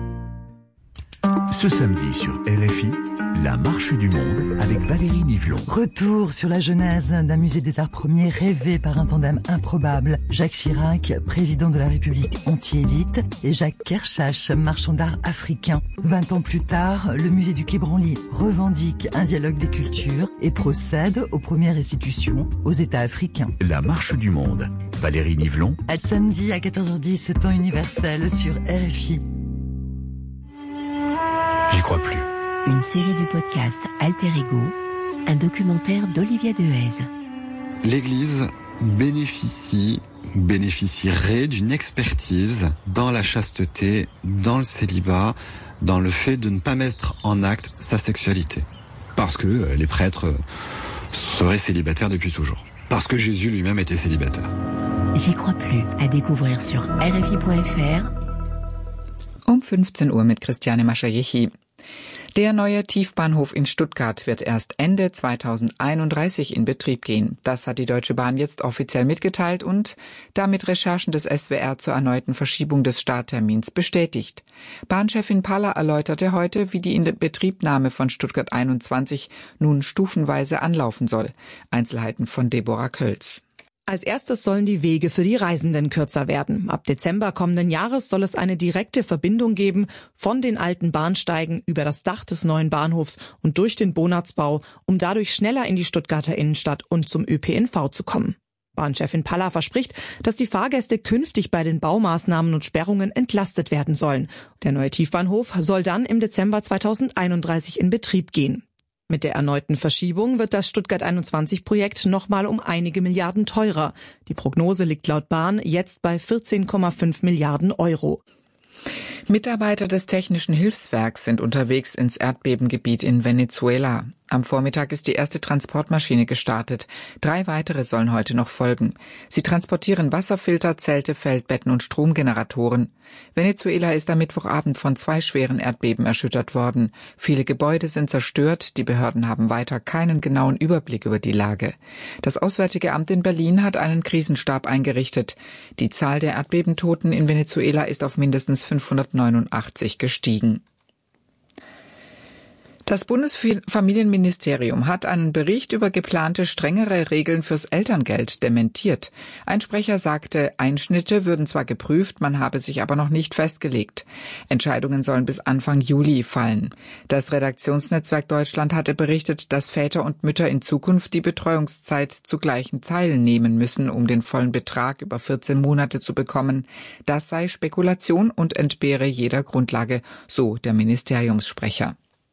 Ce samedi sur R F I, la marche du monde avec Valérie Nivelon. Retour sur la genèse d'un musée des arts premiers rêvé par un tandem improbable. Jacques Chirac, président de la République anti-élite, et Jacques Kershach, marchand d'art africain. Vingt ans plus tard, le musée du Quai Branly revendique un dialogue des cultures et procède aux premières restitutions aux États africains. La marche du monde. Valérie Nivelon. À samedi à quatorze heures dix, temps universel sur R F I. J'y crois plus. Une série du podcast Alter Ego, un documentaire d'Olivia Dehaze. L'Église bénéficie, bénéficierait d'une expertise dans la chasteté, dans le célibat, dans le fait de ne pas mettre en acte sa sexualité. Parce que les prêtres seraient célibataires depuis toujours. Parce que Jésus lui-même était célibataire. J'y crois plus, à découvrir sur R F I point F R. Um fünfzehn Uhr mit Christiane Maschajechi. Der neue Tiefbahnhof in Stuttgart wird erst Ende zweitausendeinunddreißig in Betrieb gehen. Das hat die Deutsche Bahn jetzt offiziell mitgeteilt und damit Recherchen des S W R zur erneuten Verschiebung des Starttermins bestätigt. Bahnchefin Paller erläuterte heute, wie die Inbetriebnahme von Stuttgart einundzwanzig nun stufenweise anlaufen soll. Einzelheiten von Deborah Kölz. Als erstes sollen die Wege für die Reisenden kürzer werden. Ab Dezember kommenden Jahres soll es eine direkte Verbindung geben von den alten Bahnsteigen über das Dach des neuen Bahnhofs und durch den Bonatzbau, um dadurch schneller in die Stuttgarter Innenstadt und zum Ö P N V zu kommen. Bahnchefin Paller verspricht, dass die Fahrgäste künftig bei den Baumaßnahmen und Sperrungen entlastet werden sollen. Der neue Tiefbahnhof soll dann im Dezember zweitausendeinunddreißig in Betrieb gehen. Mit der erneuten Verschiebung wird das Stuttgart einundzwanzig Projekt nochmal um einige Milliarden teurer. Die Prognose liegt laut Bahn jetzt bei vierzehn Komma fünf Milliarden Euro. Mitarbeiter des Technischen Hilfswerks sind unterwegs ins Erdbebengebiet in Venezuela. Am Vormittag ist die erste Transportmaschine gestartet. Drei weitere sollen heute noch folgen. Sie transportieren Wasserfilter, Zelte, Feldbetten und Stromgeneratoren. Venezuela ist am Mittwochabend von zwei schweren Erdbeben erschüttert worden. Viele Gebäude sind zerstört. Die Behörden haben weiter keinen genauen Überblick über die Lage. Das Auswärtige Amt in Berlin hat einen Krisenstab eingerichtet. Die Zahl der Erdbebentoten in Venezuela ist auf mindestens fünfhundertneunundachtzig gestiegen. Das Bundesfamilienministerium hat einen Bericht über geplante strengere Regeln fürs Elterngeld dementiert. Ein Sprecher sagte, Einschnitte würden zwar geprüft, man habe sich aber noch nicht festgelegt. Entscheidungen sollen bis Anfang Juli fallen. Das Redaktionsnetzwerk Deutschland hatte berichtet, dass Väter und Mütter in Zukunft die Betreuungszeit zu gleichen Teilen nehmen müssen, um den vollen Betrag über vierzehn Monate zu bekommen. Das sei Spekulation und entbehre jeder Grundlage, so der Ministeriumssprecher.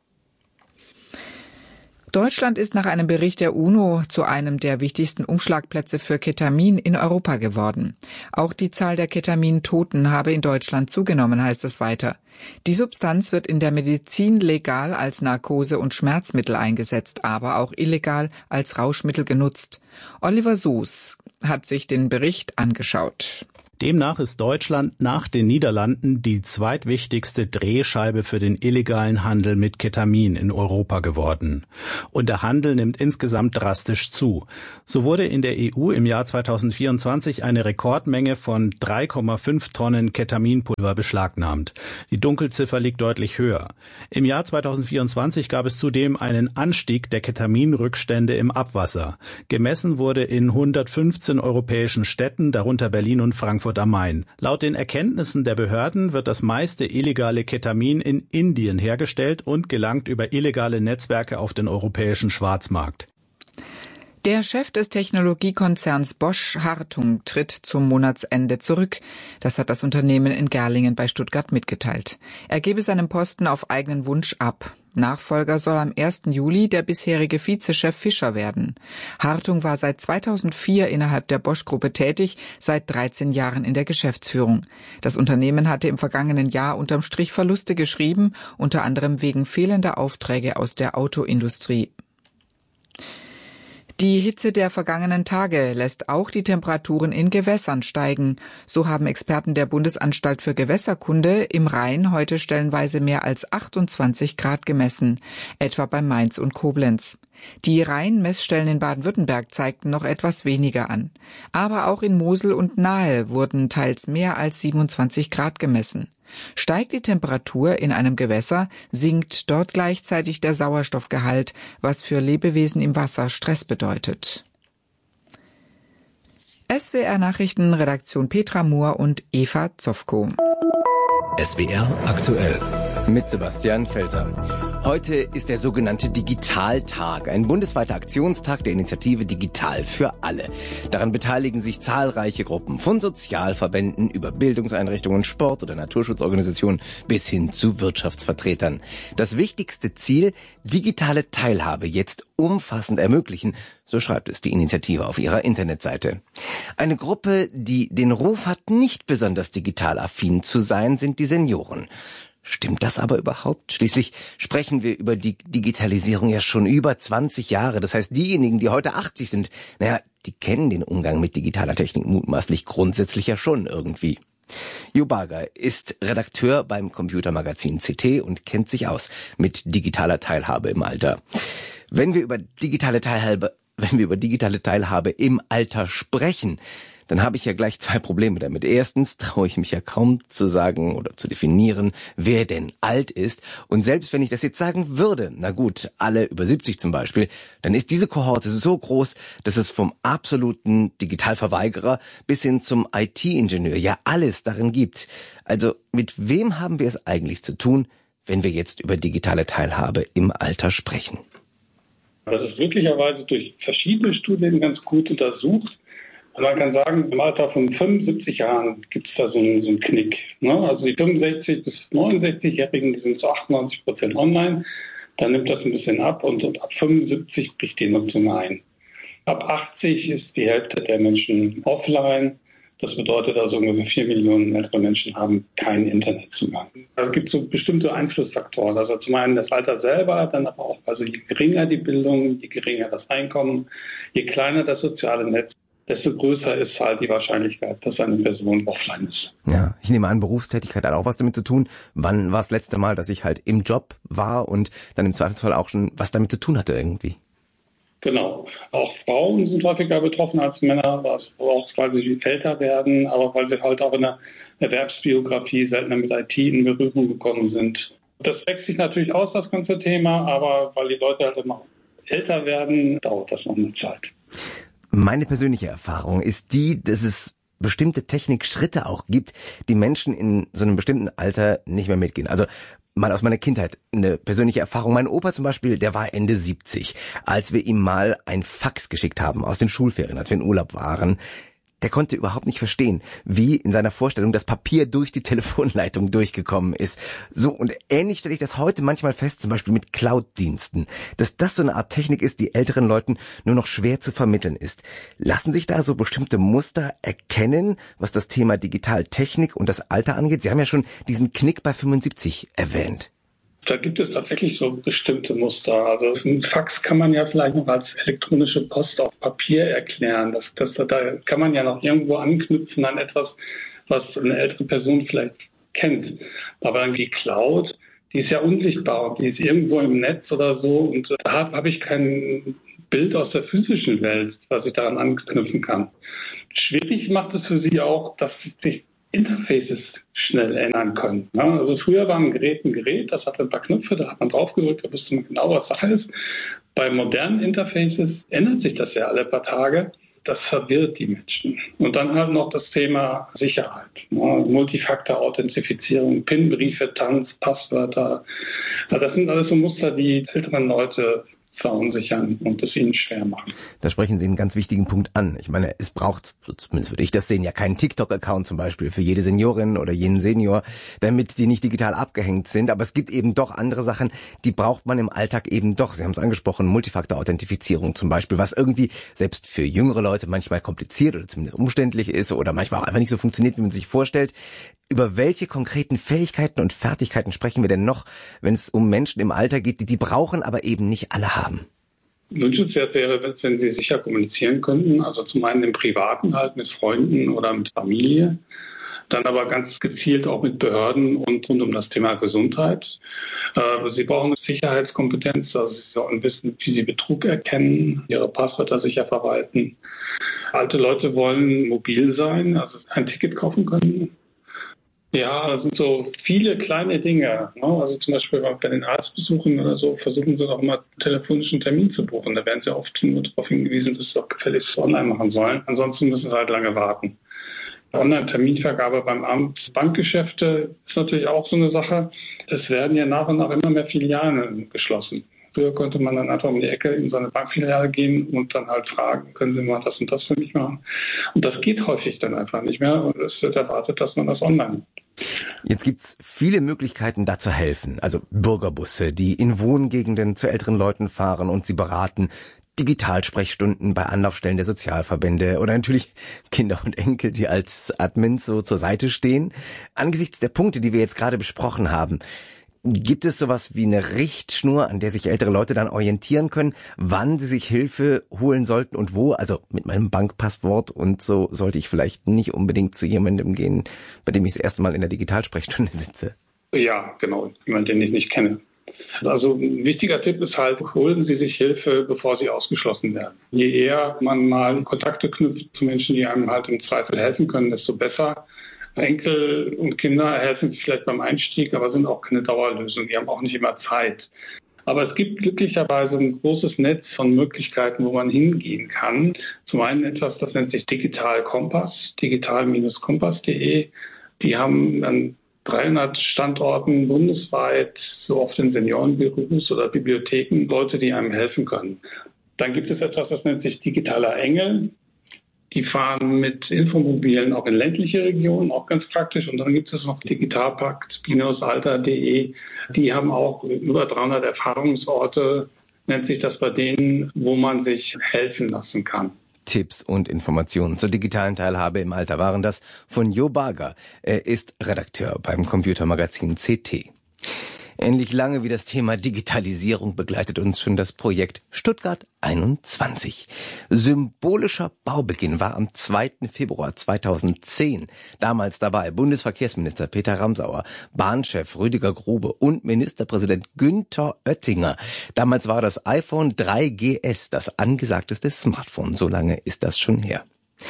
Deutschland ist nach einem Bericht der UNO zu einem der wichtigsten Umschlagplätze für Ketamin in Europa geworden. Auch die Zahl der Ketamin-Toten habe in Deutschland zugenommen, heißt es weiter. Die Substanz wird in der Medizin legal als Narkose- und Schmerzmittel eingesetzt, aber auch illegal als Rauschmittel genutzt. Oliver Soos hat sich den Bericht angeschaut. Demnach ist Deutschland nach den Niederlanden die zweitwichtigste Drehscheibe für den illegalen Handel mit Ketamin in Europa geworden. Und der Handel nimmt insgesamt drastisch zu. So wurde in der E U im Jahr zweitausendvierundzwanzig eine Rekordmenge von drei Komma fünf Tonnen Ketaminpulver beschlagnahmt. Die Dunkelziffer liegt deutlich höher. Im Jahr zweitausendvierundzwanzig gab es zudem einen Anstieg der Ketaminrückstände im Abwasser. Gemessen wurde in hundertfünfzehn europäischen Städten, darunter Berlin und Frankfurt am Main. Laut den Erkenntnissen der Behörden wird das meiste illegale Ketamin in Indien hergestellt und gelangt über illegale Netzwerke auf den europäischen Schwarzmarkt. Der Chef des Technologiekonzerns Bosch Hartung tritt zum Monatsende zurück. Das hat das Unternehmen in Gerlingen bei Stuttgart mitgeteilt. Er gebe seinen Posten auf eigenen Wunsch ab. Nachfolger soll am ersten Juli der bisherige Vizechef Fischer werden. Hartung war seit zweitausendvier innerhalb der Bosch-Gruppe tätig, seit dreizehn Jahren in der Geschäftsführung. Das Unternehmen hatte im vergangenen Jahr unterm Strich Verluste geschrieben, unter anderem wegen fehlender Aufträge aus der Autoindustrie. Die Hitze der vergangenen Tage lässt auch die Temperaturen in Gewässern steigen. So haben Experten der Bundesanstalt für Gewässerkunde im Rhein heute stellenweise mehr als achtundzwanzig Grad gemessen, etwa bei Mainz und Koblenz. Die Rheinmessstellen in Baden-Württemberg zeigten noch etwas weniger an. Aber auch in Mosel und Nahe wurden teils mehr als siebenundzwanzig Grad gemessen. Steigt die Temperatur in einem Gewässer, sinkt dort gleichzeitig der Sauerstoffgehalt, was für Lebewesen im Wasser Stress bedeutet. S W R Nachrichten, Redaktion Petra Mohr und Eva Zofko. S W R aktuell. Mit Sebastian Felser. Heute ist der sogenannte Digitaltag, ein bundesweiter Aktionstag der Initiative Digital für alle. Daran beteiligen sich zahlreiche Gruppen, von Sozialverbänden über Bildungseinrichtungen, Sport- oder Naturschutzorganisationen bis hin zu Wirtschaftsvertretern. Das wichtigste Ziel, digitale Teilhabe jetzt umfassend ermöglichen, so schreibt es die Initiative auf ihrer Internetseite. Eine Gruppe, die den Ruf hat, nicht besonders digital affin zu sein, sind die Senioren. Stimmt das aber überhaupt? Schließlich sprechen wir über die Digitalisierung ja schon über zwanzig Jahre. Das heißt, diejenigen, die heute achtzig sind, naja, die kennen den Umgang mit digitaler Technik mutmaßlich grundsätzlich ja schon irgendwie. Jo Barger ist Redakteur beim Computermagazin C T und kennt sich aus mit digitaler Teilhabe im Alter. Wenn wir über digitale Teilhabe, wenn wir über digitale Teilhabe im Alter sprechen, dann habe ich ja gleich zwei Probleme damit. Erstens traue ich mich ja kaum zu sagen oder zu definieren, wer denn alt ist. Und selbst wenn ich das jetzt sagen würde, na gut, alle über siebzig zum Beispiel, dann ist diese Kohorte so groß, dass es vom absoluten Digitalverweigerer bis hin zum I T-Ingenieur ja alles darin gibt. Also mit wem haben wir es eigentlich zu tun, wenn wir jetzt über digitale Teilhabe im Alter sprechen? Das ist glücklicherweise durch verschiedene Studien ganz gut untersucht. Man kann sagen, im Alter von fünfundsiebzig Jahren gibt es da so einen, so einen Knick. Ne? Also die fünfundsechzig- bis neunundsechzig-Jährigen, die sind zu achtundneunzig Prozent online. Dann nimmt das ein bisschen ab und, und ab fünfundsiebzig bricht die Nutzung ein. Ab achtzig ist die Hälfte der Menschen offline. Das bedeutet also ungefähr vier Millionen ältere Menschen haben keinen Internetzugang. Es gibt so bestimmte Einflussfaktoren. Also zum einen das Alter selber, dann aber auch, also je geringer die Bildung, je geringer das Einkommen, je kleiner das soziale Netz, desto größer ist halt die Wahrscheinlichkeit, dass eine Person offline ist. Ja, ich nehme an, Berufstätigkeit hat auch was damit zu tun. Wann war das letzte Mal, dass ich halt im Job war und dann im Zweifelsfall auch schon was damit zu tun hatte irgendwie? Genau. Auch Frauen sind häufiger betroffen als Männer, auch weil sie älter werden, aber weil sie halt auch in der Erwerbsbiografie seltener mit I T in Berührung gekommen sind. Das wächst sich natürlich aus, das ganze Thema, aber weil die Leute halt immer älter werden, dauert das noch eine Zeit. Meine persönliche Erfahrung ist die, dass es bestimmte Technikschritte auch gibt, die Menschen in so einem bestimmten Alter nicht mehr mitgehen. Also mal aus meiner Kindheit eine persönliche Erfahrung. Mein Opa zum Beispiel, der war Ende siebzig, als wir ihm mal ein Fax geschickt haben aus den Schulferien, als wir in Urlaub waren. Der konnte überhaupt nicht verstehen, wie in seiner Vorstellung das Papier durch die Telefonleitung durchgekommen ist. So, und ähnlich stelle ich das heute manchmal fest, zum Beispiel mit Cloud-Diensten, dass das so eine Art Technik ist, die älteren Leuten nur noch schwer zu vermitteln ist. Lassen sich da so bestimmte Muster erkennen, was das Thema Digitaltechnik und das Alter angeht? Sie haben ja schon diesen Knick bei fünfundsiebzig erwähnt. Da gibt es tatsächlich so bestimmte Muster. Also ein Fax kann man ja vielleicht noch als elektronische Post auf Papier erklären. Das, das, da kann man ja noch irgendwo anknüpfen an etwas, was eine ältere Person vielleicht kennt. Aber dann die Cloud, die ist ja unsichtbar und die ist irgendwo im Netz oder so. Und da habe hab ich kein Bild aus der physischen Welt, was ich daran anknüpfen kann. Schwierig macht es für sie auch, dass sich Interfaces schnell ändern können. Also früher war ein Gerät ein Gerät, das hatte ein paar Knöpfe, da hat man drauf gedrückt, da wusste man genau, was Sache ist. Bei modernen Interfaces ändert sich das ja alle paar Tage. Das verwirrt die Menschen. Und dann halt noch das Thema Sicherheit. Multifaktor-Authentifizierung, PIN-Briefe, Tanz, Passwörter. Das sind alles so Muster, die älteren Leute verunsichern und es ihnen schwer machen. Da sprechen Sie einen ganz wichtigen Punkt an. Ich meine, es braucht, so zumindest würde ich das sehen, ja keinen TikTok-Account zum Beispiel für jede Seniorin oder jeden Senior, damit die nicht digital abgehängt sind. Aber es gibt eben doch andere Sachen, die braucht man im Alltag eben doch. Sie haben es angesprochen, Multifaktor-Authentifizierung zum Beispiel, was irgendwie selbst für jüngere Leute manchmal kompliziert oder zumindest umständlich ist oder manchmal auch einfach nicht so funktioniert, wie man sich vorstellt. Über welche konkreten Fähigkeiten und Fertigkeiten sprechen wir denn noch, wenn es um Menschen im Alter geht, die die brauchen, aber eben nicht alle haben? Wünschenswert wäre, wenn sie sicher kommunizieren könnten, also zum einen im Privaten halt mit Freunden oder mit Familie, dann aber ganz gezielt auch mit Behörden und rund um das Thema Gesundheit. Sie brauchen Sicherheitskompetenz, also sie sollen wissen, wie sie Betrug erkennen, ihre Passwörter sicher verwalten. Alte Leute wollen mobil sein, also ein Ticket kaufen können. Ja, das sind so viele kleine Dinge. Also zum Beispiel bei den Arztbesuchen oder so versuchen sie auch mal einen telefonischen Termin zu buchen. Da werden sie oft nur darauf hingewiesen, dass sie auch gefälligst online machen sollen. Ansonsten müssen sie halt lange warten. Online-Terminvergabe beim Amt, Bankgeschäfte ist natürlich auch so eine Sache. Es werden ja nach und nach immer mehr Filialen geschlossen. Früher konnte man dann einfach um die Ecke in so eine Bankfiliale gehen und dann halt fragen, können Sie mal das und das für mich machen? Und das geht häufig dann einfach nicht mehr und es wird erwartet, dass man das online macht. Jetzt gibt's viele Möglichkeiten, da zu helfen. Also Bürgerbusse, die in Wohngegenden zu älteren Leuten fahren und sie beraten. Digitalsprechstunden bei Anlaufstellen der Sozialverbände oder natürlich Kinder und Enkel, die als Admins so zur Seite stehen. Angesichts der Punkte, die wir jetzt gerade besprochen haben, gibt es sowas wie eine Richtschnur, an der sich ältere Leute dann orientieren können, wann sie sich Hilfe holen sollten und wo? Also mit meinem Bankpasswort und so sollte ich vielleicht nicht unbedingt zu jemandem gehen, bei dem ich das erste Mal in der Digitalsprechstunde sitze. Ja, genau, jemand, den ich nicht kenne. Also ein wichtiger Tipp ist halt, holen Sie sich Hilfe, bevor Sie ausgeschlossen werden. Je eher man mal Kontakte knüpft zu Menschen, die einem halt im Zweifel helfen können, desto besser. Enkel und Kinder helfen vielleicht beim Einstieg, aber sind auch keine Dauerlösung. Die haben auch nicht immer Zeit. Aber es gibt glücklicherweise ein großes Netz von Möglichkeiten, wo man hingehen kann. Zum einen etwas, das nennt sich Digital Kompass, digital Kompass punkt de. Die haben an dreihundert Standorten bundesweit, so oft in Seniorenbüros oder Bibliotheken, Leute, die einem helfen können. Dann gibt es etwas, das nennt sich Digitaler Engel. Die fahren mit Infomobilen auch in ländliche Regionen, auch ganz praktisch. Und dann gibt es noch Digitalpakt Alter punkt de. Die haben auch über dreihundert Erfahrungsorte, nennt sich das bei denen, wo man sich helfen lassen kann. Tipps und Informationen zur digitalen Teilhabe im Alter waren das von Jo Barger. Er ist Redakteur beim Computermagazin C T. Ähnlich lange wie das Thema Digitalisierung begleitet uns schon das Projekt Stuttgart einundzwanzig. Symbolischer Baubeginn war am zweiten Februar zweitausendzehn. Damals dabei Bundesverkehrsminister Peter Ramsauer, Bahnchef Rüdiger Grube und Ministerpräsident Günther Oettinger. Damals war das iPhone drei G S das angesagteste Smartphone. So lange ist das schon her.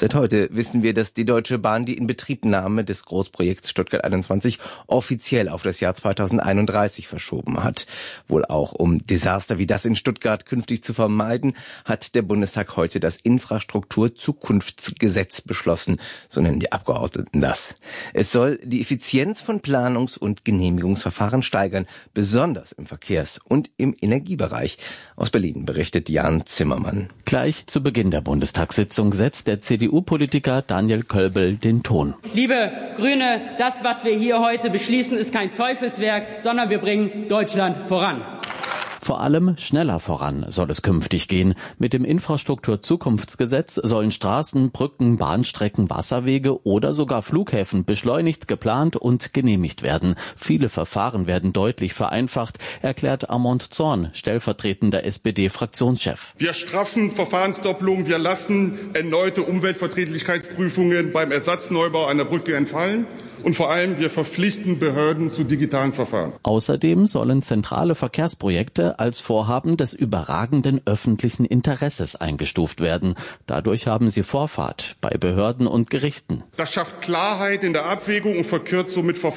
Seit heute wissen wir, dass die Deutsche Bahn die Inbetriebnahme des Großprojekts Stuttgart einundzwanzig offiziell auf das Jahr zweitausendeinunddreißig verschoben hat. Wohl auch um Desaster wie das in Stuttgart künftig zu vermeiden, hat der Bundestag heute das Infrastrukturzukunftsgesetz beschlossen, so nennen die Abgeordneten das. Es soll die Effizienz von Planungs- und Genehmigungsverfahren steigern, besonders im Verkehrs- und im Energiebereich. Aus Berlin berichtet Jan Zimmermann. Gleich zu Beginn der Bundestagssitzung setzt der C D U-Politiker Daniel Kölbel den Ton. Liebe Grüne, das, was wir hier heute beschließen, ist kein Teufelswerk, sondern wir bringen Deutschland voran. Vor allem schneller voran soll es künftig gehen. Mit dem Infrastrukturzukunftsgesetz sollen Straßen, Brücken, Bahnstrecken, Wasserwege oder sogar Flughäfen beschleunigt, geplant und genehmigt werden. Viele Verfahren werden deutlich vereinfacht, erklärt Armand Zorn, stellvertretender S P D-Fraktionschef. Wir straffen Verfahrensdoppelungen, wir lassen erneute Umweltverträglichkeitsprüfungen beim Ersatzneubau einer Brücke entfallen. Und vor allem, wir verpflichten Behörden zu digitalen Verfahren. Außerdem sollen zentrale Verkehrsprojekte als Vorhaben des überragenden öffentlichen Interesses eingestuft werden. Dadurch haben sie Vorfahrt bei Behörden und Gerichten. Das schafft Klarheit in der Abwägung und verkürzt somit Verfahren.